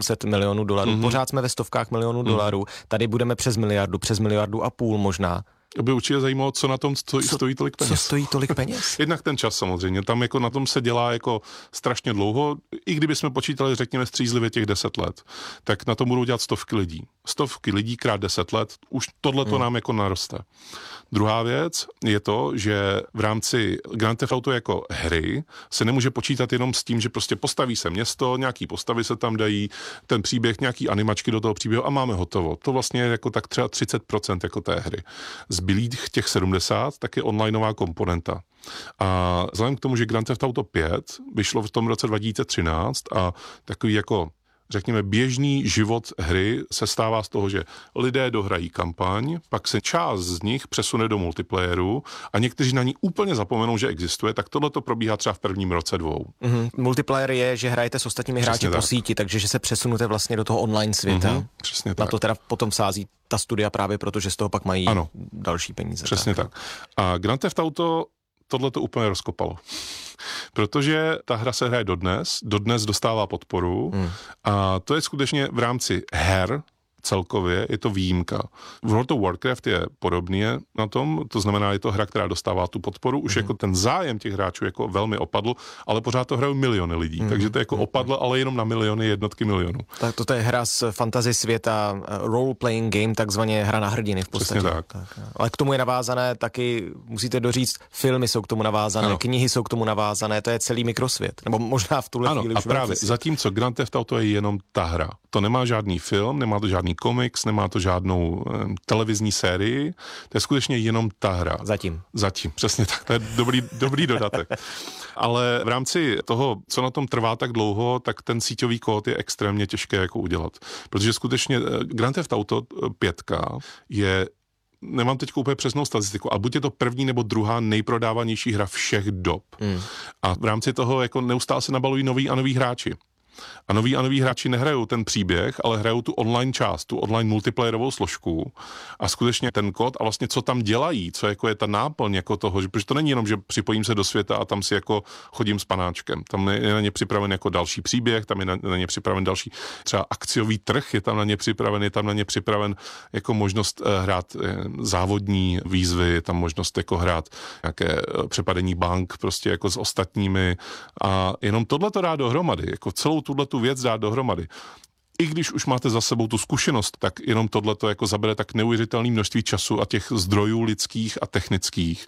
800 milionů dolarů. Pořád jsme ve stovkách milionů dolarů. Tady budeme přes miliardu a půl možná. By určitě zajímalo, co na tom stojí tolik peněz. Co stojí tolik peněz? Jednak ten čas samozřejmě. Tam jako na tom se dělá jako strašně dlouho. I kdyby jsme počítali, řekněme, střízlivě těch 10 let, tak na tom budou dělat stovky lidí. Stovky lidí krát 10 let, už tohleto nám jako naroste. Druhá věc je to, že v rámci Grand Theft Auto jako hry se nemůže počítat jenom s tím, že prostě postaví se město, nějaký postavy se tam dají, ten příběh, nějaký animačky do toho příběhu a máme hotovo. To vlastně je jako tak třeba 30% jako té hry. Zbylých těch 70 tak je onlineová komponenta. A vzhledem k tomu, že Grand Theft Auto 5 vyšlo v tom roce 2013 a takový jako řekněme, běžný život hry se stává z toho, že lidé dohrají kampaň, pak se část z nich přesune do multiplayeru a někteří na ní úplně zapomenou, že existuje, tak tohle to probíhá třeba v prvním roce 2. Multiplayer je, že hrajete s ostatními hráči po síti, takže že se přesunete vlastně do toho online světa. Přesně na tak. to teda potom sází ta studia právě proto, že z toho pak mají další peníze. Přesně tak. A Grand Theft Auto tohle to úplně rozkopalo. Protože ta hra se hraje dodnes dostává podporu a to je skutečně v rámci her celkově, je to výjimka. World of Warcraft je podobný na tom, to znamená, je to hra, která dostává tu podporu, už jako ten zájem těch hráčů jako velmi opadl, ale pořád to hrajou miliony lidí, takže to jako opadlo, ale jenom na miliony, jednotky milionů. Tak to je hra z fantasy světa, role-playing game, takzvaně hra na hrdiny v podstatě. Přesně tak. Ale k tomu je navázané taky, musíte doříct, filmy jsou k tomu navázané, knihy jsou k tomu navázané, to je celý mikrosvět. Nebo možná v tuhle chvíli už právě, zatímco Grand Theft Auto je jenom ta hra. To nemá žádný film, nemá to žádný komiks, nemá to žádnou televizní sérii, to je skutečně jenom ta hra. Zatím, přesně tak, to je dobrý dodatek. Ale v rámci toho, co na tom trvá tak dlouho, tak ten síťový kód je extrémně těžké jako udělat. Protože skutečně Grand Theft Auto 5 je, nemám teď úplně přesnou statistiku, ale buď je to první nebo druhá nejprodávanější hra všech dob. A v rámci toho jako neustále se nabalují noví a noví hráči. A noví hráči nehrajou ten příběh, ale hrajou tu online část, tu online multiplayerovou složku a skutečně ten kód a vlastně co tam dělají, co jako je ta náplň jako toho, že, protože to není jenom, že připojím se do světa a tam si jako chodím s panáčkem. Tam je na ně připraven jako další příběh, tam je na ně připraven další třeba akciový trh, je tam na ně připraven jako možnost hrát závodní výzvy, je tam možnost jako hrát nějaké přepadení bank prostě jako s ostatními a jenom tohle to dá dohromady, jako celou tu věc dát dohromady. I když už máte za sebou tu zkušenost, tak jenom tohleto jako zabere tak neuvěřitelné množství času a těch zdrojů lidských a technických,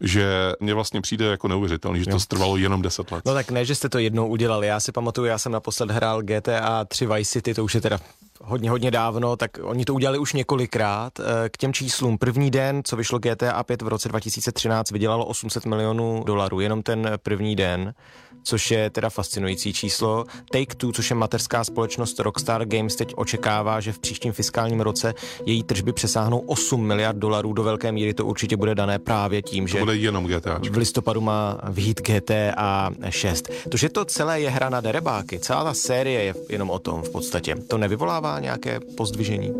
že mně vlastně přijde jako neuvěřitelný, že to trvalo jenom 10 let. No tak ne, že jste to jednou udělali. Já si pamatuju, já jsem naposled hrál GTA 3 Vice City, to už je teda hodně dávno, tak oni to udělali už několikrát. K těm číslům první den, co vyšlo GTA 5 v roce 2013, vydělalo 800 milionů dolarů, jenom ten první den, což je teda fascinující číslo. Take-Two, což je mateřská společnost Rockstar Games, teď očekává, že v příštím fiskálním roce její tržby přesáhnou 8 miliard dolarů. Do velké míry to určitě bude dané právě tím, že bude jenom GTA. V listopadu má vyjít GTA 6. To, že to celé je hra na derebáky, celá ta série je jenom o tom v podstatě. To nevyvolává nějaké pozdvižení?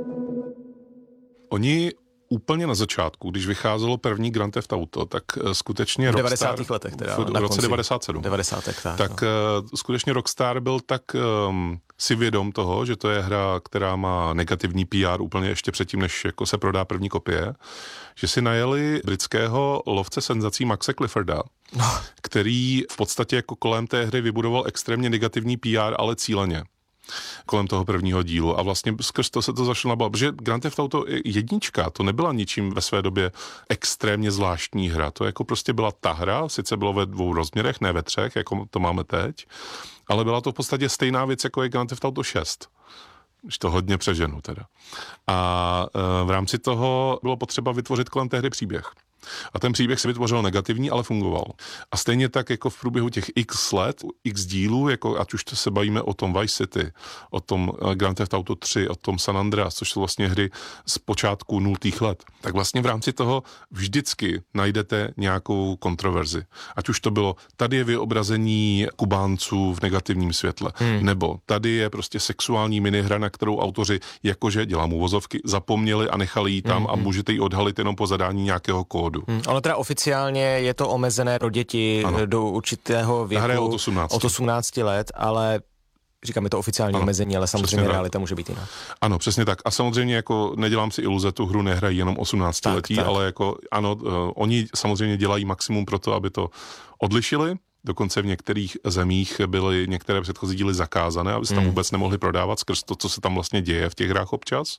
Oni úplně na začátku, když vycházelo první Grand Theft Auto, tak skutečně v 90. letech teda. V roce 97. 90. Tak skutečně Rockstar byl tak si vědom toho, že to je hra, která má negativní PR úplně ještě předtím, než jako se prodá první kopie, že si najeli britského lovce senzací Maxe Clifforda, který v podstatě jako kolem té hry vybudoval extrémně negativní PR, ale cíleně. Kolem toho prvního dílu a vlastně skrz to se to zašlo na bal, protože Grand Theft Auto 1 to nebyla ničím ve své době extrémně zvláštní hra, to jako prostě byla ta hra, sice bylo ve 2 rozměrech, ne ve 3, jako to máme teď, ale byla to v podstatě stejná věc, jako je Grand Theft Auto 6. Když to hodně přeženu teda. A v rámci toho bylo potřeba vytvořit kolem té hry příběh. A ten příběh se vytvořil negativní, ale fungoval. A stejně tak jako v průběhu těch x let, x dílů, jako ať už to se bavíme o tom Vice City, o tom Grand Theft Auto 3, o tom San Andreas, což jsou vlastně hry z počátku 0. let, tak vlastně v rámci toho vždycky najdete nějakou kontroverzi. Ať už to bylo, tady je vyobrazení Kubánců v negativním světle, nebo tady je prostě sexuální minihra, na kterou autoři, jakože dělám uvozovky, zapomněli a nechali ji tam a můžete ji odhalit jenom po zadání nějakého kódu. Ono teda oficiálně je to omezené pro děti do určitého věku, hra je od 18 let, ale Říkáme to oficiální omezení, ale samozřejmě realita může být jiná. Ano, přesně tak. A samozřejmě jako nedělám si iluze, tu hru nehrají jenom 18letí, ale jako ano, oni samozřejmě dělají maximum pro to, aby to odlišili. Dokonce v některých zemích byly některé předchozí díly zakázané, aby se tam vůbec nemohli prodávat skrz to, co se tam vlastně děje v těch hrách občas.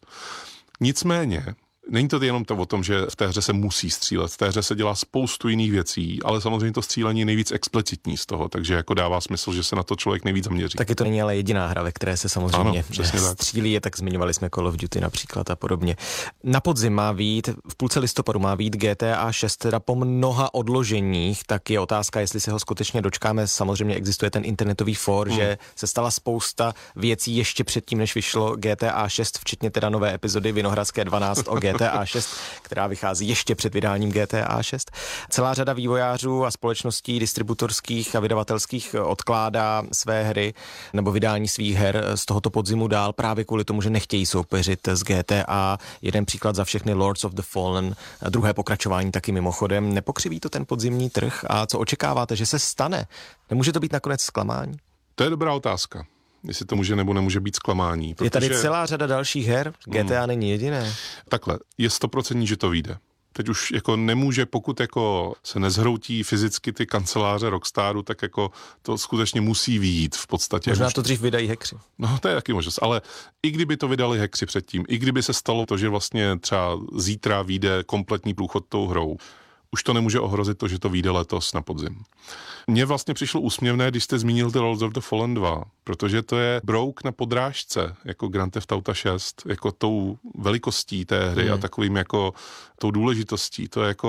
Nicméně, není to jenom to o tom, že v té hře se musí střílet. V té hře se dělá spoustu jiných věcí, ale samozřejmě to střílení je nejvíc explicitní z toho, takže jako dává smysl, že se na to člověk nejvíc zaměří. Taky to není ale jediná hra, ve které se samozřejmě střílí, je, tak zmiňovali jsme Call of Duty například a podobně. Na podzim má vyjít, v půlce listopadu má vyjít GTA 6, teda po mnoha odloženích, tak je otázka, jestli se ho skutečně dočkáme. Samozřejmě existuje ten internetový fór, že se stala spousta věcí ještě předtím, než vyšlo GTA 6, včetně teda nové epizody Vinohradské 12 o GTA 6, která vychází ještě před vydáním GTA 6. Celá řada vývojářů a společností distributorských a vydavatelských odkládá své hry nebo vydání svých her z tohoto podzimu dál právě kvůli tomu, že nechtějí soupeřit s GTA. Jeden příklad za všechny, Lords of the Fallen, druhé pokračování taky mimochodem. Nepokřiví to ten podzimní trh a co očekáváte, že se stane? Nemůže to být nakonec zklamání? To je dobrá otázka. Jestli to může nebo nemůže být zklamání. Je tady celá řada dalších her, GTA není jediné. Takhle, je 100%, že to vyjde. Teď už jako nemůže, pokud jako se nezhroutí fyzicky ty kanceláře Rockstaru, tak jako to skutečně musí vyjít v podstatě. Možná to dřív vydají hackři. No, to je taky možnost, ale i kdyby to vydali hackři předtím, i kdyby se stalo to, že vlastně třeba zítra vyjde kompletní průchod tou hrou, už to nemůže ohrozit to, že to vyjde letos na podzim. Mně vlastně přišlo úsměvné, když jste zmínil The Lords of the Fallen 2, protože to je brouk na podrážce, jako Grand Theft Auto 6, jako tou velikostí té hry a takovým jako tou důležitostí.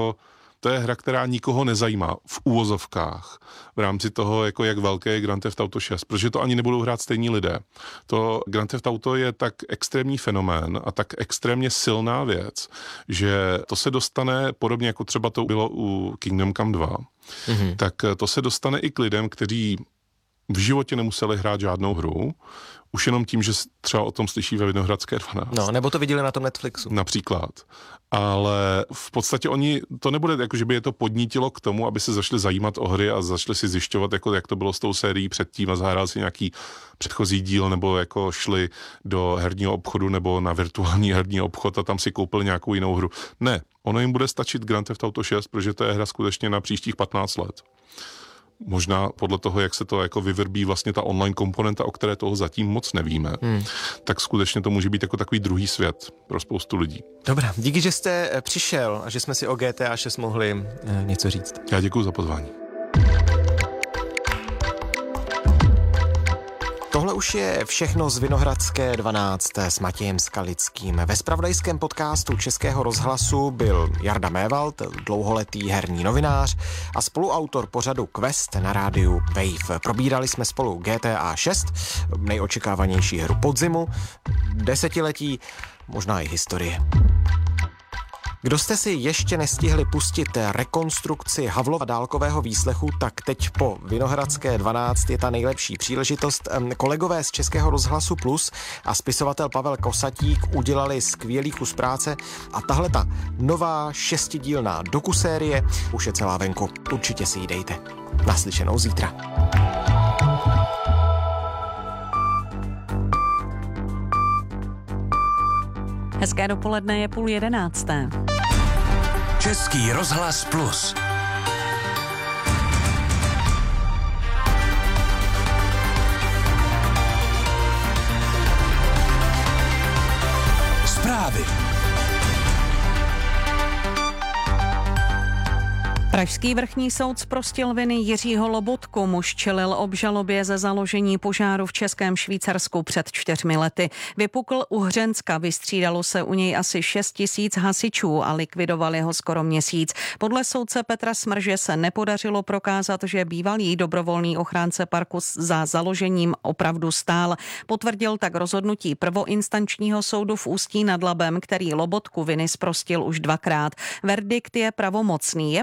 To je hra, která nikoho nezajímá v úvozovkách v rámci toho, jako jak velké je Grand Theft Auto 6, protože to ani nebudou hrát stejní lidé. To Grand Theft Auto je tak extrémní fenomén a tak extrémně silná věc, že to se dostane, podobně jako třeba to bylo u Kingdom Come 2, tak to se dostane i k lidem, kteří v životě nemuseli hrát žádnou hru, už jenom tím, že třeba o tom slyší ve Vinohradské 12. No, nebo to viděli na tom Netflixu. Například. Ale v podstatě oni, to nebude jako, že by je to podnítilo k tomu, aby se začali zajímat o hry a začali si zjišťovat, jako, jak to bylo s tou sérií předtím a zahrál si nějaký předchozí díl, nebo jako šli do herního obchodu nebo na virtuální herní obchod a tam si koupili nějakou jinou hru. Ne, ono jim bude stačit Grand Theft Auto 6, protože to je hra skutečně na příštích 15 let. Možná podle toho, jak se to jako vyvrbí vlastně ta online komponenta, o které toho zatím moc nevíme, tak skutečně to může být jako takový druhý svět pro spoustu lidí. Dobrá, díky, že jste přišel a že jsme si o GTA 6 mohli něco říct. Já děkuji za pozvání. Tohle už je všechno z Vinohradské 12 s Matějem Skalickým. Ve zpravodajském podcastu Českého rozhlasu byl Jarda Mévald, dlouholetý herní novinář a spoluautor pořadu Quest na rádiu Wave. Probírali jsme spolu GTA 6, nejočekávanější hru podzimu, desetiletí, možná i historie. Kdo jste si ještě nestihli pustit rekonstrukci Havlova dálkového výslechu, tak teď po Vinohradské 12 je ta nejlepší příležitost. Kolegové z Českého rozhlasu Plus a spisovatel Pavel Kosatík udělali skvělý kus práce a tahle ta nová 6dílná dokusérie už je celá venku. Určitě si ji dejte. Naslyšenou zítra. Hezké dopoledne, je 10:30. Český rozhlas Plus. Zprávy. Pražský vrchní soud zprostil viny Jiřího Lobotku, muž čelil obžalobě ze založení požáru v Českém Švýcarsku před 4 lety. Vypukl u Hřenska, vystřídalo se u něj asi 6 000 hasičů a likvidovali ho skoro měsíc. Podle soudce Petra Smrže se nepodařilo prokázat, že bývalý dobrovolný ochránce parku za založením opravdu stál. Potvrdil tak rozhodnutí prvoinstančního soudu v Ústí nad Labem, který Lobotku viny zprostil už 2krát. Verdikt je pravomocný, je možné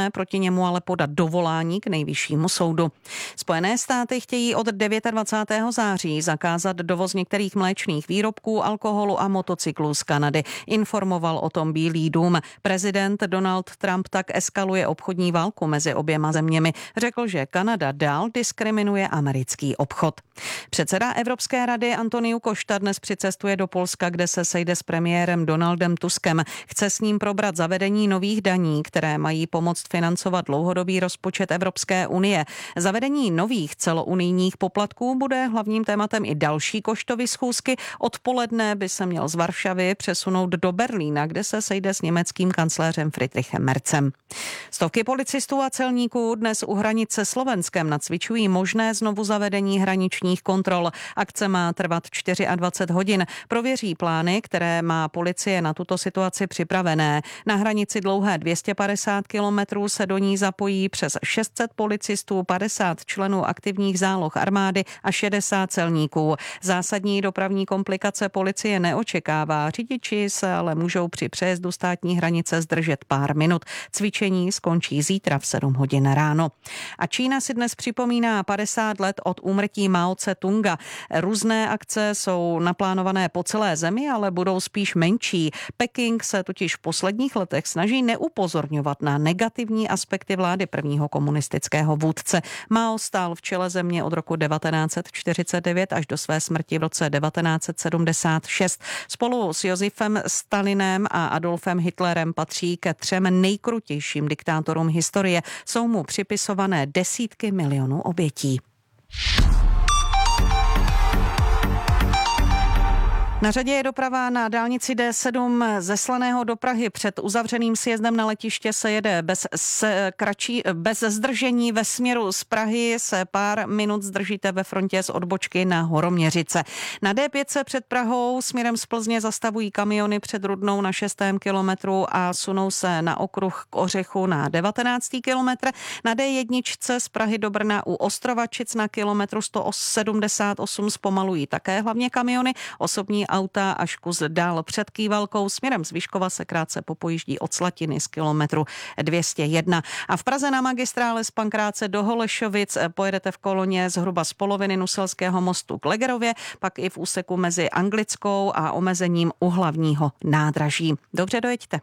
možné proti němu ale podat dovolání k nejvyššímu soudu. Spojené státy chtějí od 29. září zakázat dovoz některých mléčných výrobků, alkoholu a motocyklů z Kanady. Informoval o tom Bílý dům. Prezident Donald Trump tak eskaluje obchodní válku mezi oběma zeměmi. Řekl, že Kanada dál diskriminuje americký obchod. Předseda Evropské rady Antoniu Košta dnes přicestuje do Polska, kde se sejde s premiérem Donaldem Tuskem. Chce s ním probrat zavedení nových daní, které mají pomoct financovat dlouhodobý rozpočet Evropské unie. Zavedení nových celounijních poplatků bude hlavním tématem i další Koštovy schůzky. Odpoledne by se měl z Varšavy přesunout do Berlína, kde se sejde s německým kancléřem Friedrichem Merzem. Stovky policistů a celníků dnes u hranice se Slovenskem nacvičují možné znovu zavedení hraničních kontrol. Akce má trvat 24 hodin. Prověří plány, které má policie na tuto situaci připravené. Na hranici dlouhé 250 kilometrů se do ní zapojí přes 600 policistů, 50 členů aktivních záloh armády a 60 celníků. Zásadní dopravní komplikace policie neočekává. Řidiči se ale můžou při přejezdu státní hranice zdržet pár minut. Cvičení skončí zítra v 7 hodin ráno. A Čína si dnes připomíná 50 let od úmrtí Mao Tse-tunga. Různé akce jsou naplánované po celé zemi, ale budou spíš menší. Peking se totiž v posledních letech snaží neupozorňovat na negativní aspekty vlády prvního komunistického vůdce. Mao stál v čele země od roku 1949 až do své smrti v roce 1976. Spolu s Josifem Stalinem a Adolfem Hitlerem patří ke 3 nejkrutějším diktátorům historie. Jsou mu připisované desítky milionů obětí. Na řadě je doprava na dálnici D7 ze Slaného do Prahy. Před uzavřeným sjezdem na letiště se jede bez zdržení. Ve směru z Prahy se pár minut zdržíte ve frontě z odbočky na Horoměřice. Na D5 se před Prahou směrem z Plzně zastavují kamiony před Rudnou na 6. kilometru a sunou se na okruh k Ořechu na 19. kilometr. Na D1 z Prahy do Brna u Ostrovačic na kilometru 178 zpomalují také hlavně kamiony. Osobní auta až kus dál před Kývalkou. Směrem z Vyškova se krátce popojíždí od Slatiny z kilometru 201. A v Praze na magistrále z Pankráce do Holešovic pojedete v koloně zhruba z poloviny Nuselského mostu k Legerově, pak i v úseku mezi Anglickou a omezením u hlavního nádraží. Dobře, dojeďte.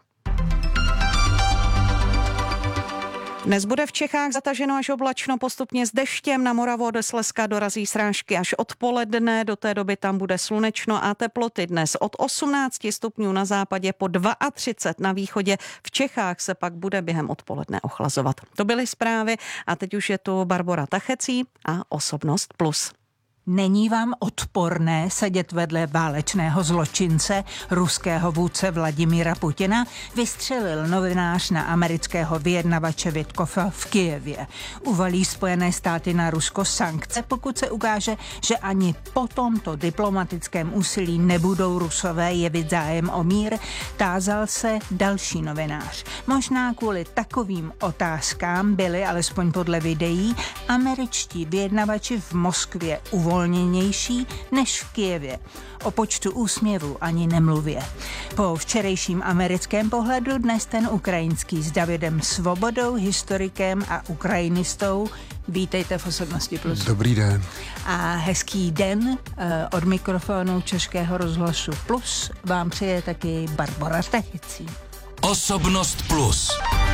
Dnes bude v Čechách zataženo až oblačno, postupně s deštěm. Na Moravu od Slezska dorazí srážky až odpoledne. Do té doby tam bude slunečno a teploty dnes od 18 stupňů na západě po 32 na východě. V Čechách se pak bude během odpoledne ochlazovat. To byly zprávy a teď už je tu Barbora Tachecí a Osobnost plus. Není vám odporné sedět vedle válečného zločince, ruského vůdce Vladimíra Putina? Vystřelil novinář na amerického vyjednavače Vitkova v Kyjevě. Uvalí Spojené státy na Rusko sankce, pokud se ukáže, že ani po tomto diplomatickém úsilí nebudou Rusové jevit zájem o mír, tázal se další novinář. Možná kvůli takovým otázkám byli, alespoň podle videí, američtí vyjednavači v Moskvě uvolněnější než v Kyjevě. O počtu úsměvů ani nemluvě. Po včerejším americkém pohledu dnes ten ukrajinský s Davidem Svobodou, historikem a ukrajinistou. Vítejte v Osobnosti plus. Dobrý den. A hezký den od mikrofonu Českého rozhlasu Plus vám přeje taky Barbora Tachecí. Osobnost plus.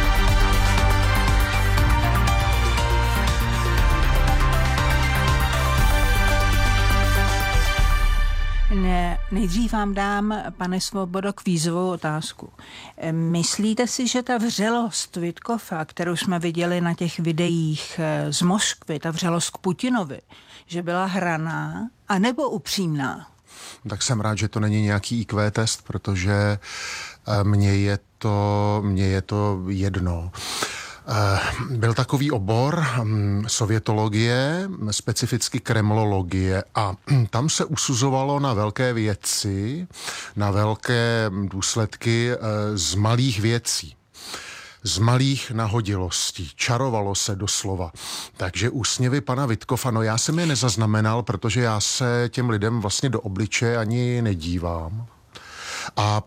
Nejdřív vám dám, pane Svobodo, kvízovou otázku. Myslíte si, že ta vřelost Vitkova, kterou jsme viděli na těch videích z Moskvy, ta vřelost k Putinovi, že byla hraná anebo upřímná? Tak jsem rád, že to není nějaký IQ test, protože mně je to jedno. Byl takový obor sovětologie, specificky kremlologie a tam se usuzovalo na velké věci, na velké důsledky z malých věcí. Z malých nahodilostí. Čarovalo se doslova. Takže úsměvy pana Vitkova, no já jsem je nezaznamenal, protože já se těm lidem vlastně do obličeje ani nedívám. A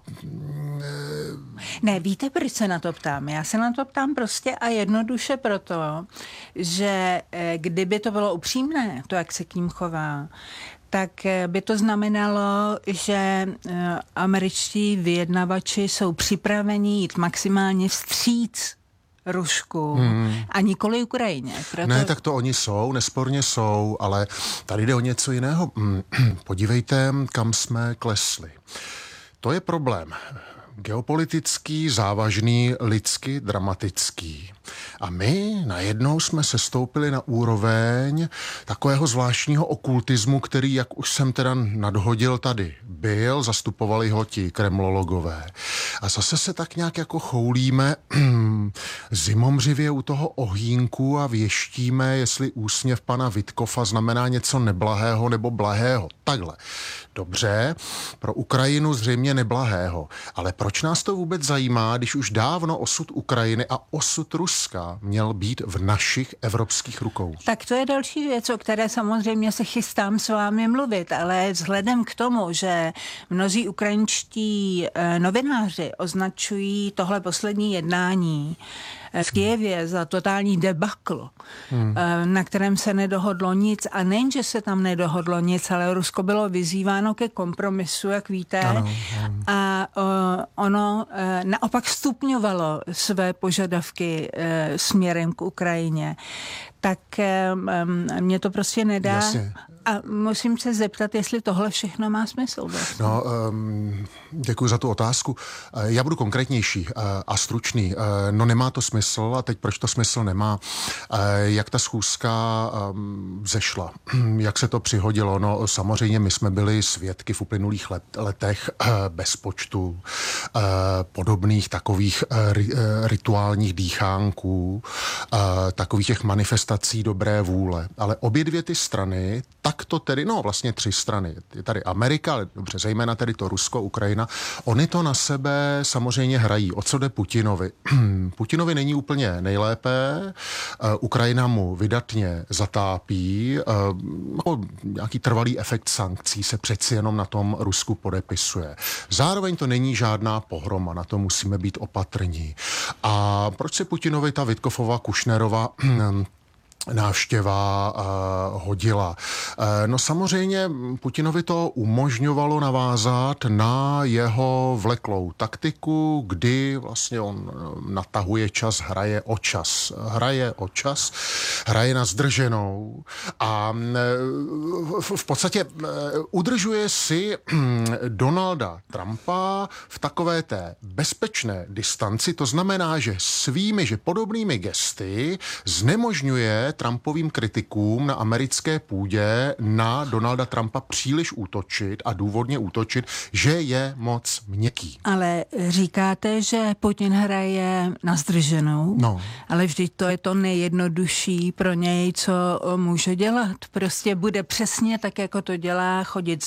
ne, víte, proč se na to ptám? Já se na to ptám prostě a jednoduše proto, že kdyby to bylo upřímné, to, jak se k ním chová, tak by to znamenalo, že američtí vyjednavači jsou připraveni jít maximálně vstříc Rusku a nikoli Ukrajině. Proto... Ne, tak to oni jsou, nesporně jsou, ale tady jde o něco jiného. Podívejte, kam jsme klesli. To je problém. Geopolitický, závažný, lidsky dramatický. A my najednou jsme sestoupili na úroveň takového zvláštního okultismu, který, jak už jsem teda nadhodil, tady byl, zastupovali ho ti kremlologové. A zase se tak nějak jako choulíme zimomřivě u toho ohýnku a věštíme, jestli úsměv pana Witkoffa znamená něco neblahého nebo blahého. Takhle. Dobře, pro Ukrajinu zřejmě neblahého, ale proč nás to vůbec zajímá, když už dávno osud Ukrajiny a osud Ruska měl být v našich evropských rukou? Tak to je další věc, o které samozřejmě se chystám s vámi mluvit, ale vzhledem k tomu, že mnozí ukrajinští novináři označují tohle poslední jednání v Kyjevě za totální debakl, na kterém se nedohodlo nic. A nejen, že se tam nedohodlo nic, ale Rusko bylo vyzýváno ke kompromisu, jak víte. Ano. A ono naopak stupňovalo své požadavky směrem k Ukrajině. Tak mě to prostě nedá. Jasně. A musím se zeptat, jestli tohle všechno má smysl. Vlastně. No, děkuji za tu otázku. Já budu konkrétnější a stručný. No, nemá to smysl a teď proč to smysl nemá? Jak ta schůzka vzešla? Jak se to přihodilo? No, samozřejmě my jsme byli svědky v uplynulých letech bez počtu podobných takových rituálních dýchánků, takových těch manifestací dobré vůle. Ale obě dvě ty strany, tak to tedy, no vlastně tři strany, je tady Amerika, ale dobře, zejména tedy to Rusko, Ukrajina, oni to na sebe samozřejmě hrají. O co jde Putinovi? Putinovi není úplně nejlépe, Ukrajina mu vydatně zatápí, nějaký trvalý efekt sankcí se přeci jenom na tom Rusku podepisuje. Zároveň to není žádná pohroma, na to musíme být opatrní. A proč se Putinovi ta Witkoffova, Kušnerova návštěva hodila? No samozřejmě Putinovi to umožňovalo navázat na jeho vleklou taktiku, kdy vlastně on natahuje čas, hraje o čas, hraje na zdrženou a v podstatě udržuje si Donalda Trumpa v takové té bezpečné distanci, to znamená, že podobnými gesty znemožňuje Trumpovým kritikům na americké půdě na Donalda Trumpa příliš útočit a důvodně útočit, že je moc měkký. Ale říkáte, že Putin hraje na zdrženou, no. Ale vždyť to je to nejjednodušší pro něj, co může dělat. Prostě bude přesně tak, jako to dělá, chodit s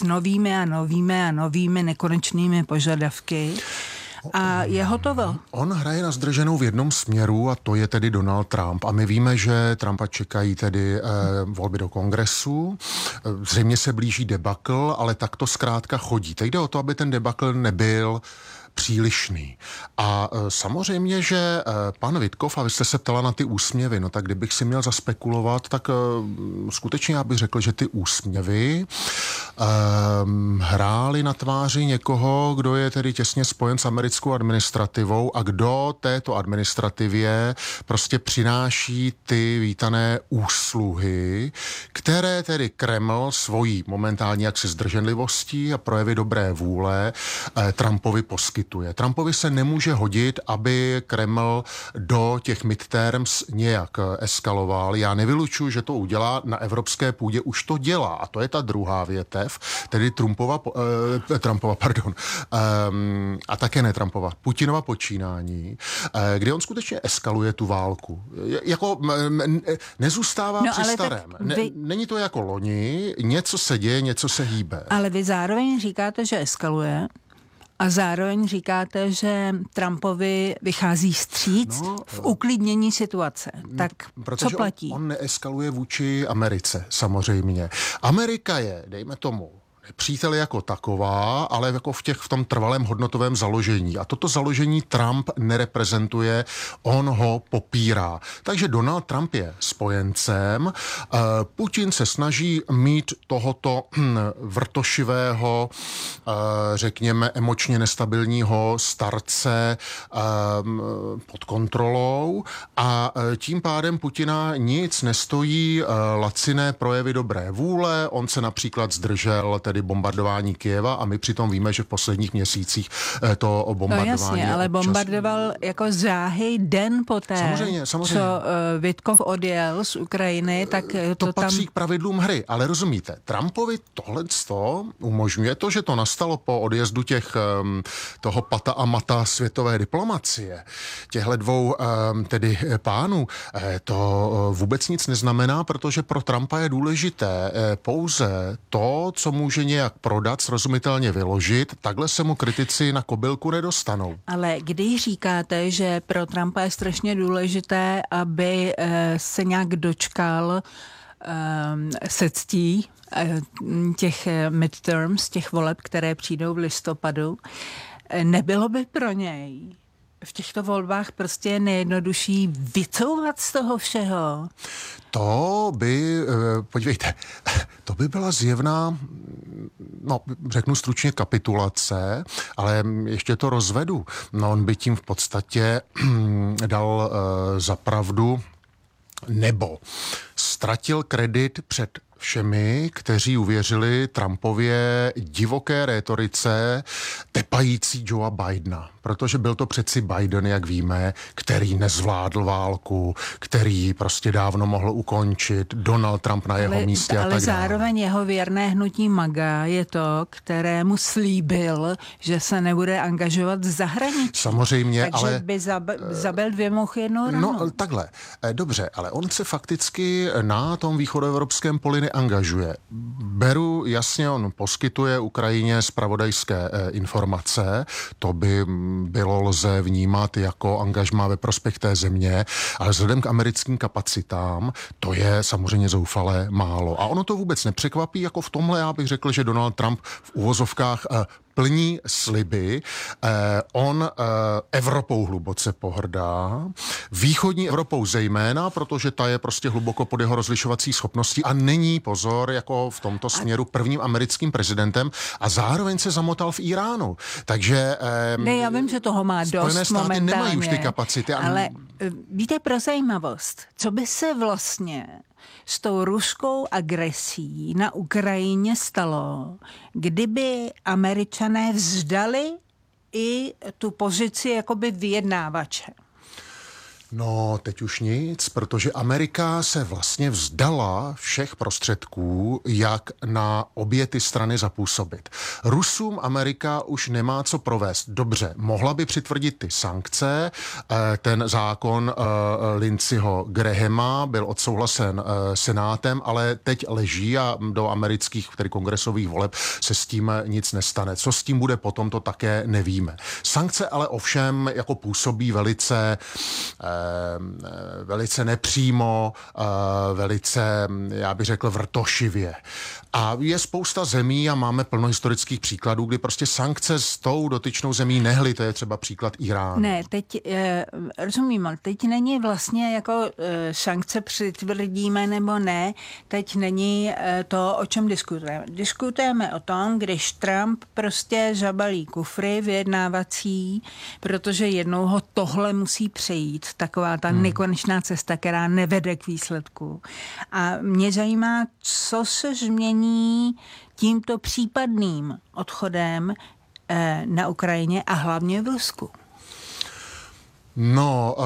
novými nekonečnými požadavky. A je hotovo. On hraje na zdrženou v jednom směru a to je tedy Donald Trump. A my víme, že Trumpa čekají tedy volby do kongresu. Zřejmě se blíží debakl, ale tak to zkrátka chodí. Teď jde o to, aby ten debakl nebyl přílišný. A samozřejmě, že pan Witkov, a vy jste se ptala na ty úsměvy, no tak kdybych si měl zaspekulovat, tak skutečně já bych řekl, že ty úsměvy hrály na tváři někoho, kdo je tedy těsně spojen s americkou administrativou a kdo této administrativě prostě přináší ty vítané úsluhy, které tedy Kreml svojí momentální jaksi zdrženlivostí a projevy dobré vůle Trumpovi poskytuje. Trumpovi se nemůže hodit, aby Kreml do těch midterms nějak eskaloval. Já nevylučuji, že to udělá na evropské půdě, už to dělá. A to je ta druhá větev, tedy a také ne Trumpova, Putinova počínání, kde on skutečně eskaluje tu válku. Jako nezůstává při starém. Není to jako loni, něco se děje, něco se hýbe. Ale vy zároveň říkáte, že eskaluje. A zároveň říkáte, že Trumpovi vychází vstříc v uklidnění situace. Tak co platí? On neeskaluje vůči Americe, samozřejmě. Amerika je, dejme tomu, Přítel jako taková, ale jako v tom trvalém hodnotovém založení. A toto založení Trump nereprezentuje, on ho popírá. Takže Donald Trump je spojencem. Putin se snaží mít tohoto vrtošivého, řekněme, emočně nestabilního starce pod kontrolou a tím pádem Putina nic nestojí laciné projevy dobré vůle. On se například zdržel tedy bombardování Kyjeva a my přitom víme, že v posledních měsících to bombardování... No jasně, ale bombardoval jako záhy den poté, samozřejmě. Co Vitkov odjel z Ukrajiny, tak to patří k pravidlům hry, ale rozumíte, Trumpovi tohleto umožňuje to, že to nastalo po odjezdu toho pata a mata světové diplomacie, těchto dvou tedy pánů, to vůbec nic neznamená, protože pro Trumpa je důležité pouze to, co může nějak prodat, srozumitelně vyložit, takhle se mu kritici na kobylku nedostanou. Ale když říkáte, že pro Trumpa je strašně důležité, aby se nějak dočkal se ctí těch midterms, těch voleb, které přijdou v listopadu, nebylo by pro něj v těchto volbách prostě nejjednodušší vycouvat z toho všeho? To by, podívejte, to by byla zjevná, no řeknu stručně kapitulace, ale ještě to rozvedu. No on by tím v podstatě dal za pravdu nebo ztratil kredit před všemi, kteří uvěřili Trumpově divoké rétorice tepající Joea Bidena. Protože byl to přeci Biden, jak víme, který nezvládl válku, který prostě dávno mohl ukončit, Donald Trump na jeho místě a tak dále. Ale zároveň jeho věrné hnutí MAGA je to, kterému slíbil, že se nebude angažovat v zahraničí. Samozřejmě, takže ale... by zabil dvě mouchy jednou ranou. No takhle, dobře, ale on se fakticky na tom východoevropském poli neangažuje. Beru jasně, on poskytuje Ukrajině zpravodajské informace, to by lze vnímat jako angažmá ve prospěch té země, ale vzhledem k americkým kapacitám to je samozřejmě zoufalé málo. A ono to vůbec nepřekvapí, jako v tomhle já bych řekl, že Donald Trump v uvozovkách plní sliby. On Evropou hluboce pohrdá, východní Evropou zejména, protože ta je prostě hluboko pod jeho rozlišovací schopností a není, pozor, jako v tomto směru prvním americkým prezidentem a zároveň se zamotal v Iránu. Takže ne, já vím, že toho má dost Spojené státy momentálně, nemají už ty kapacity. Ale víte, pro zajímavost, co by se vlastně s tou ruskou agresí na Ukrajině stalo, kdyby Američané vzdali i tu pozici jakoby vyjednávače? No, teď už nic, protože Amerika se vlastně vzdala všech prostředků, jak na obě ty strany zapůsobit. Rusům Amerika už nemá co provést. Dobře, mohla by přitvrdit ty sankce, ten zákon Lindseyho Grahama byl odsouhlasen Senátem, ale teď leží a do amerických, tedy kongresových voleb se s tím nic nestane. Co s tím bude potom, to také nevíme. Sankce ale ovšem jako působí velice nepřímo, velice, já bych řekl, vrtošivě. A je spousta zemí a máme plno historických příkladů, kdy prostě sankce s tou dotyčnou zemí nehly, to je třeba příklad Iránu. Ne, teď rozumím, ale teď není vlastně jako sankce přitvrdíme nebo ne, teď není to, o čem diskutujeme. Diskutujeme o tom, když Trump prostě zabalí kufry vyjednávací, protože jednou ho tohle musí přejít, taková ta nekonečná cesta, která nevede k výsledku. A mě zajímá, co se změní tímto případným odchodem na Ukrajině a hlavně v Rusku. No,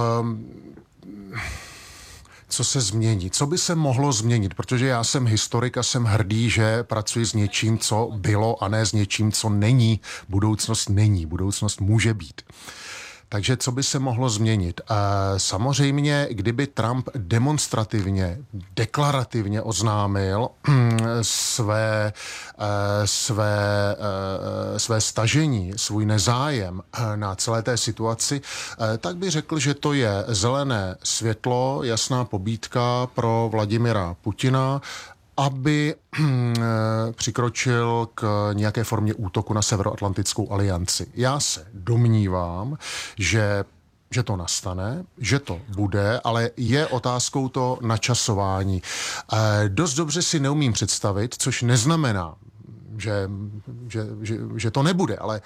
co se změní? Co by se mohlo změnit? Protože já jsem historik a jsem hrdý, že pracuji s něčím, co bylo a ne s něčím, co není. Budoucnost není. Budoucnost může být. Takže co by se mohlo změnit? Samozřejmě, kdyby Trump demonstrativně, deklarativně oznámil své stažení, svůj nezájem na celé té situaci, tak by řekl, že to je zelené světlo, jasná pobídka pro Vladimira Putina, aby přikročil k nějaké formě útoku na Severoatlantickou alianci. Já se domnívám, že to nastane, že to bude, ale je otázkou to načasování. Dost dobře si neumím představit, což neznamená, že to nebude, ale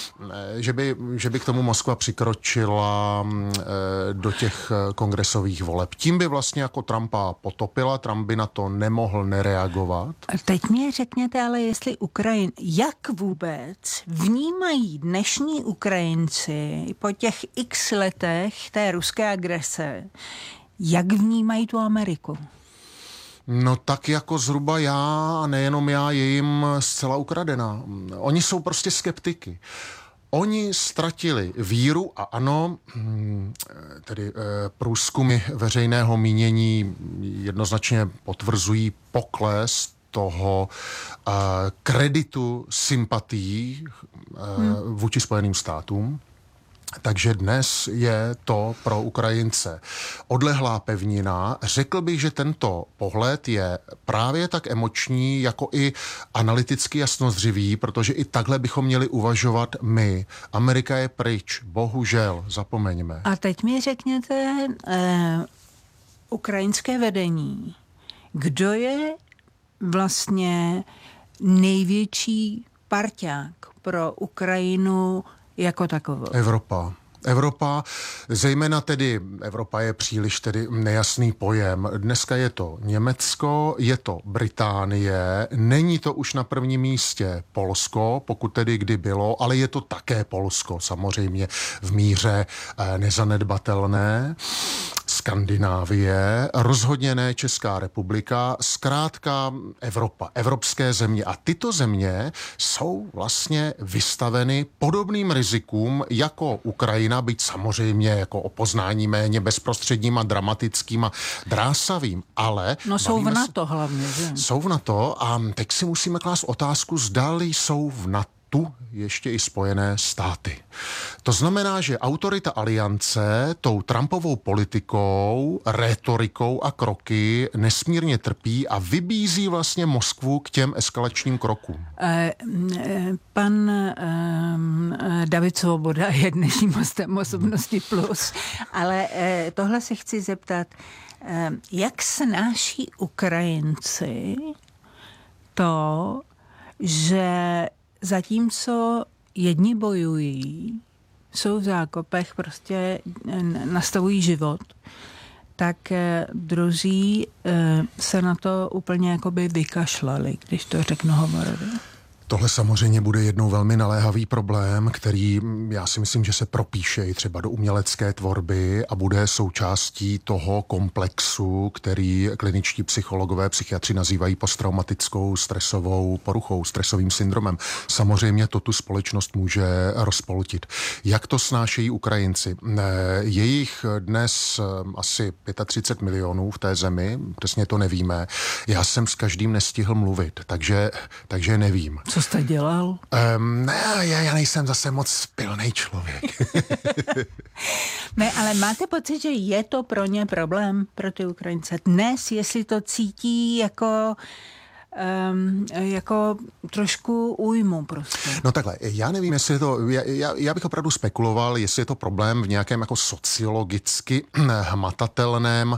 že by k tomu Moskva přikročila do těch kongresových voleb. Tím by vlastně jako Trumpa potopila, Trump by na to nemohl nereagovat. Teď mě řekněte, ale jestli jak vůbec vnímají dnešní Ukrajinci po těch x letech té ruské agrese, jak vnímají tu Ameriku? No tak jako zhruba já, a nejenom já, je jim zcela ukradená. Oni jsou prostě skeptiky. Oni ztratili víru a ano, tedy průzkumy veřejného mínění jednoznačně potvrzují pokles toho kreditu sympatií vůči Spojeným státům. Takže dnes je to pro Ukrajince odlehlá pevnina. Řekl bych, že tento pohled je právě tak emoční, jako i analyticky jasnozřivý, protože i takhle bychom měli uvažovat my. Amerika je pryč, bohužel, zapomeňme. A teď mi řekněte, ukrajinské vedení, kdo je vlastně největší parťák pro Ukrajinu jako takovou? Evropa, zejména tedy Evropa je příliš tedy nejasný pojem. Dneska je to Německo, je to Británie, není to už na prvním místě Polsko, pokud tedy kdy bylo, ale je to také Polsko, samozřejmě v míře nezanedbatelné. Skandinávie, rozhodně ne Česká republika, zkrátka Evropa, evropské země. A tyto země jsou vlastně vystaveny podobným rizikům jako Ukrajina, byť samozřejmě jako o poznání méně bezprostředním a dramatickým a drásavým, ale... No jsou v NATO hlavně, že? Jsou v NATO a teď si musíme klást otázku, zdali jsou v NATO ještě i Spojené státy. To znamená, že autorita aliance tou Trumpovou politikou, rétorikou a kroky nesmírně trpí a vybízí vlastně Moskvu k těm eskalačním krokům. Pan David Svoboda je dnešním hostem Osobnosti Plus, ale tohle se chci zeptat, jak snáší Ukrajinci to, že zatímco jedni bojují, jsou v zákopech, prostě nastavují život, tak druzí se na to úplně jakoby vykašlali, když to řeknu hovorově. Tohle samozřejmě bude jednou velmi naléhavý problém, který já si myslím, že se propíše i třeba do umělecké tvorby a bude součástí toho komplexu, který kliničtí psychologové, psychiatři nazývají posttraumatickou stresovou poruchou, stresovým syndromem. Samozřejmě to tu společnost může rozpoltit. Jak to snášejí Ukrajinci? Je jich dnes asi 35 milionů v té zemi, přesně to nevíme. Já jsem s každým nestihl mluvit, takže nevím. Co jste dělal? Já nejsem zase moc pilnej člověk. Ne, ale máte pocit, že je to pro ně problém, pro ty Ukrajince dnes, jestli to cítí jako trošku újmu prostě. No takhle, já nevím, jestli je to, já bych opravdu spekuloval, jestli je to problém v nějakém jako sociologicky hmatatelném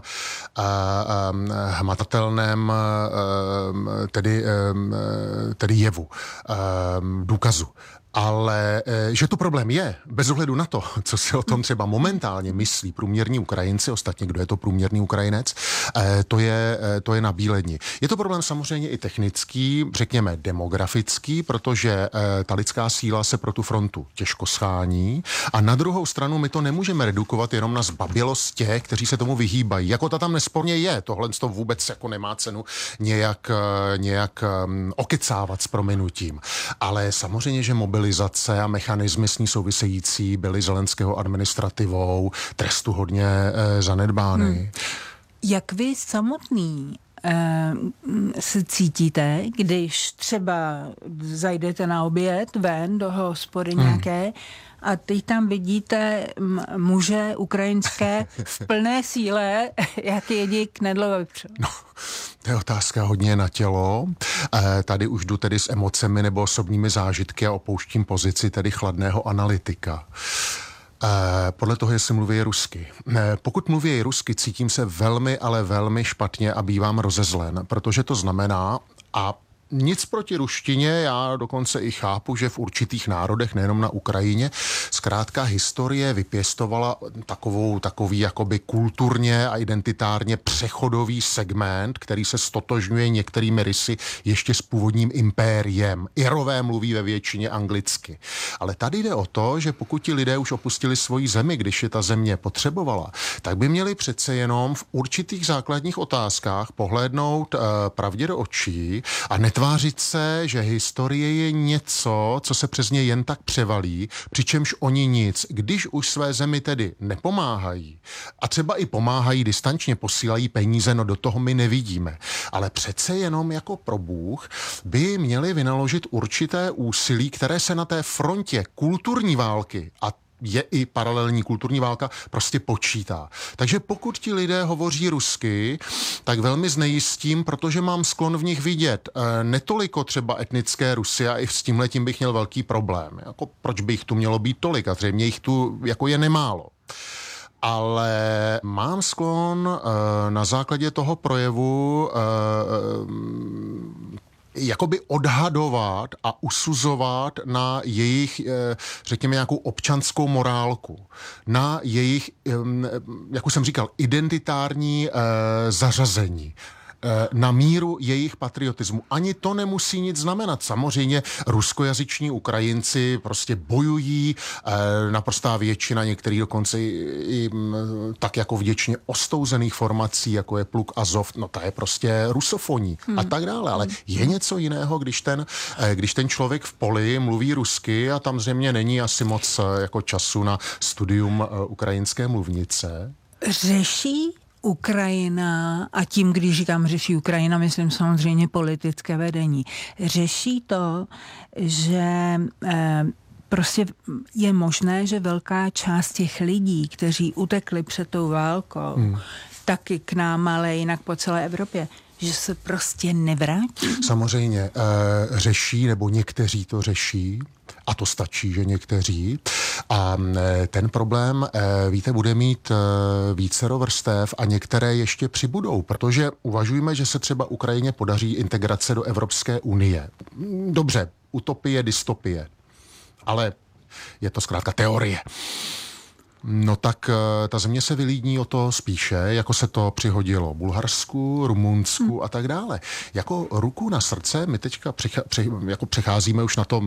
tedy jevu, důkazu. Ale že to problém je, bez ohledu na to, co si o tom třeba momentálně myslí průměrní Ukrajinci, ostatně kdo je to průměrný Ukrajinec, to je na bíledni. Je to problém samozřejmě i technický, řekněme demografický, protože ta lidská síla se pro tu frontu těžko schání a na druhou stranu my to nemůžeme redukovat jenom na zbabělost těch, kteří se tomu vyhýbají. Jako ta tam nesporně je, tohle to vůbec jako nemá cenu nějak okecávat s prominutím. Ale samozřejmě, že mobilizace a mechanismy s ní související byly Zelenského administrativou trestuhodně zanedbány. Jak vy samotný se cítíte, když třeba zajdete na oběd ven do hospody nějaké a teď tam vidíte muže ukrajinské v plné síle, jak jedí knedlové vepřové? No, to je otázka hodně na tělo. Tady už jdu tedy s emocemi nebo osobními zážitky a opouštím pozici tedy chladného analytika. Podle toho, jestli mluví rusky. Pokud mluví rusky, cítím se velmi, ale velmi špatně a bývám rozezlen, protože to znamená, a nic proti ruštině, já dokonce i chápu, že v určitých národech, nejenom na Ukrajině, zkrátka historie vypěstovala takový jakoby kulturně a identitárně přechodový segment, který se stotožňuje některými rysy ještě s původním impériem. Irové mluví ve většině anglicky. Ale tady jde o to, že pokud ti lidé už opustili svoji zemi, když je ta země potřebovala, tak by měli přece jenom v určitých základních otázkách pohlédnout pravdě do očí a netvářit se, že historie je něco, co se přes ně jen tak převalí, přičemž oni nic. Když už své zemi tedy nepomáhají a třeba i pomáhají distančně, posílají peníze, no do toho my nevidíme. Ale přece jenom jako pro Bůh by měli vynaložit určité úsilí, které se na té frontě kulturní války a je i paralelní kulturní válka, prostě počítá. Takže pokud ti lidé hovoří rusky, tak velmi znejistím, protože mám sklon v nich vidět netoliko třeba etnické Rusy a i s tímhletím bych měl velký problém. Jako, proč by jich tu mělo být tolik? A zřejmě jich tu jako je nemálo. Ale mám sklon na základě toho projevu jakoby odhadovat a usuzovat na jejich, řekněme, nějakou občanskou morálku, na jejich, jak už jsem říkal, identitární zařazení, na míru jejich patriotismu. Ani to nemusí nic znamenat. Samozřejmě ruskojazyční Ukrajinci prostě bojují, naprostá většina, některý dokonce i tak jako vděčně ostouzených formací, jako je Pluk Azov, no ta je prostě rusofoní a tak dále. Ale je něco jiného, když ten člověk v poli mluví rusky a tam zřejmě není asi moc jako času na studium ukrajinské mluvnice. Řeší Ukrajina, a tím, když říkám řeší Ukrajina, myslím samozřejmě politické vedení, řeší to, že prostě je možné, že velká část těch lidí, kteří utekli před tou válkou, taky k nám, ale jinak po celé Evropě, že se prostě nevrátí? Samozřejmě řeší, nebo někteří to řeší, a to stačí, že někteří. A ten problém, víte, bude mít vícero vrstev a některé ještě přibudou, protože uvažujeme, že se třeba Ukrajině podaří integrace do Evropské unie. Dobře, utopie, dystopie, ale je to zkrátka teorie. No tak ta země se vylídní o to spíše, jako se to přihodilo Bulharsku, Rumunsku a tak dále. Jako ruku na srdce, my teďka jako přecházíme už na to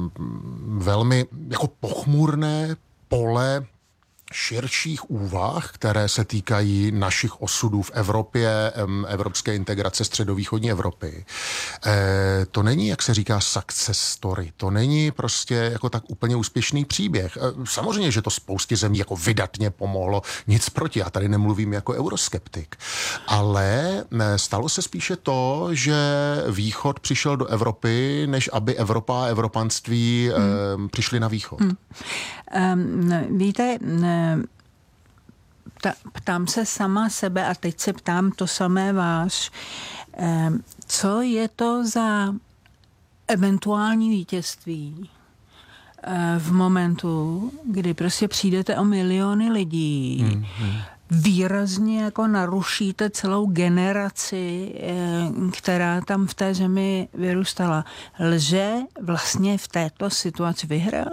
velmi jako pochmurné pole širších úvah, které se týkají našich osudů v Evropě, evropské integrace středovýchodní Evropy. To není, jak se říká, success story. To není prostě jako tak úplně úspěšný příběh. Samozřejmě, že to spoustě zemí jako vydatně pomohlo, nic proti. Já tady nemluvím jako euroskeptik. Ale stalo se spíše to, že Východ přišel do Evropy, než aby Evropa a evropanství přišli na Východ. Víte, ptám se sama sebe a teď se ptám to samé vás. Co je to za eventuální vítězství v momentu, kdy prostě přijdete o miliony lidí, výrazně jako narušíte celou generaci, která tam v té zemi vyrůstala. Lze vlastně v této situaci vyhrát?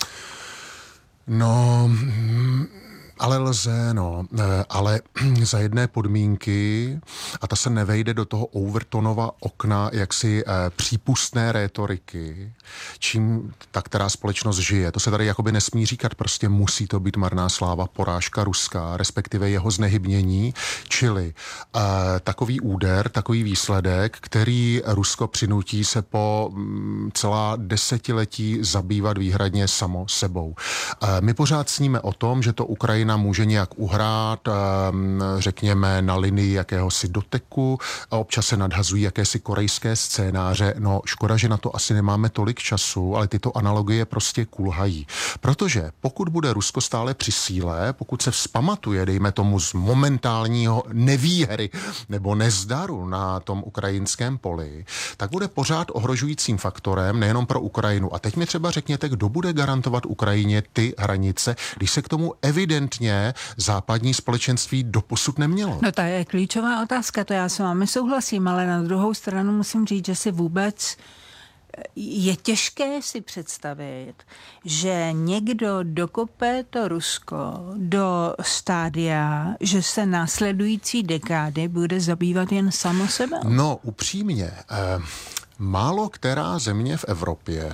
No, ale lze, no. Ale za jedné podmínky, a ta se nevejde do toho Overtonova okna jaksi přípustné rétoriky, čím ta která společnost žije. To se tady jakoby nesmí říkat, prostě musí to být marná sláva, porážka ruská, respektive jeho znehybnění, čili takový úder, takový výsledek, který Rusko přinutí se po celá desetiletí zabývat výhradně samo sebou. My pořád sníme o tom, že to Ukrajina Ukrajina může nějak uhrát, řekněme, na linii jakéhosi doteku a občas se nadhazují jakési korejské scénáře. No, škoda, že na to asi nemáme tolik času, ale tyto analogie prostě kulhají. Protože pokud bude Rusko stále při síle, pokud se vzpamatuje, dejme tomu, z momentálního nevýhry nebo nezdaru na tom ukrajinském poli, tak bude pořád ohrožujícím faktorem nejenom pro Ukrajinu. A teď mi třeba řekněte, kdo bude garantovat Ukrajině ty hranice, když se k tomu evidentně západní společenství doposud nemělo. No to je klíčová otázka, to já s vámi souhlasím, ale na druhou stranu musím říct, že si vůbec je těžké si představit, že někdo dokope to Rusko do stádia, že se následující dekády bude zabývat jen samo sebou. No, upřímně, málo která země v Evropě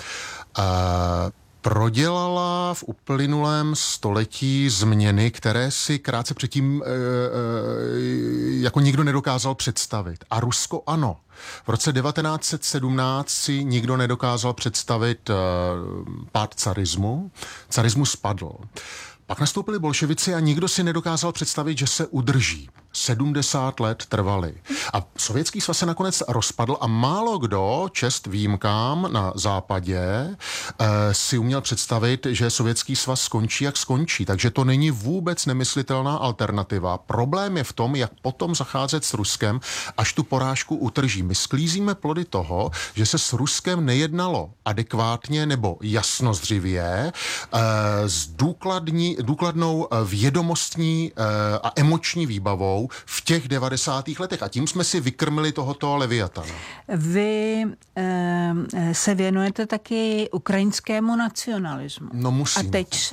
prodělala v uplynulém století změny, které si krátce předtím jako nikdo nedokázal představit. A Rusko ano. V roce 1917 si nikdo nedokázal představit pád carismu. Carismus spadl. Pak nastoupili bolševici a nikdo si nedokázal představit, že se udrží. 70 let trvaly. A Sovětský svaz se nakonec rozpadl a málo kdo, čest výjimkám na západě, si uměl představit, že Sovětský svaz skončí, jak skončí. Takže to není vůbec nemyslitelná alternativa. Problém je v tom, jak potom zacházet s Ruskem, až tu porážku utrží. My sklízíme plody toho, že se s Ruskem nejednalo adekvátně nebo jasnozřivě, s důkladnou vědomostní a emoční výbavou v těch 90. letech. A tím jsme si vykrmili tohoto leviatana. Vy se věnujete taky ukrajinskému nacionalismu. No musím. A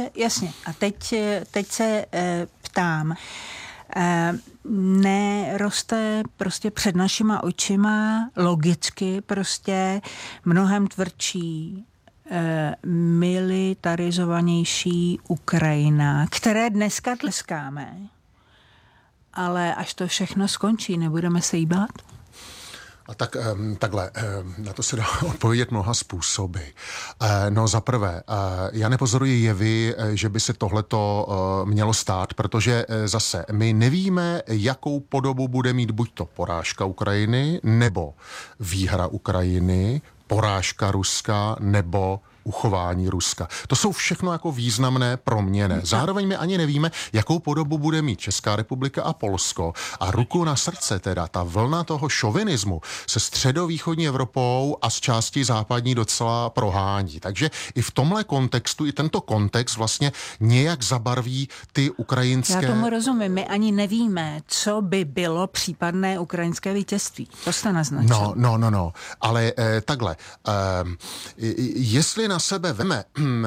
teď se ptám, neroste prostě před našima očima logicky prostě mnohem tvrdší militarizovanější Ukrajina, které dneska tleskáme, ale až to všechno skončí, nebudeme se jí bát? A tak takhle, na to se dá odpovědět mnoha způsoby. No za prvé, já nepozoruji jevy, že by se tohleto mělo stát, protože zase my nevíme, jakou podobu bude mít buď to porážka Ukrajiny, nebo výhra Ukrajiny, porážka Ruska, nebo uchování Ruska. To jsou všechno jako významné proměny. Zároveň my ani nevíme, jakou podobu bude mít Česká republika a Polsko. A ruku na srdce teda, ta vlna toho šovinismu se středovýchodní Evropou a z části západní docela prohání. Takže i v tomhle kontextu, i tento kontext vlastně nějak zabarví ty ukrajinské... Já tomu rozumím, my ani nevíme, co by bylo případné ukrajinské vítězství. To jste naznačil. No. Ale takhle, jestli na sebe veme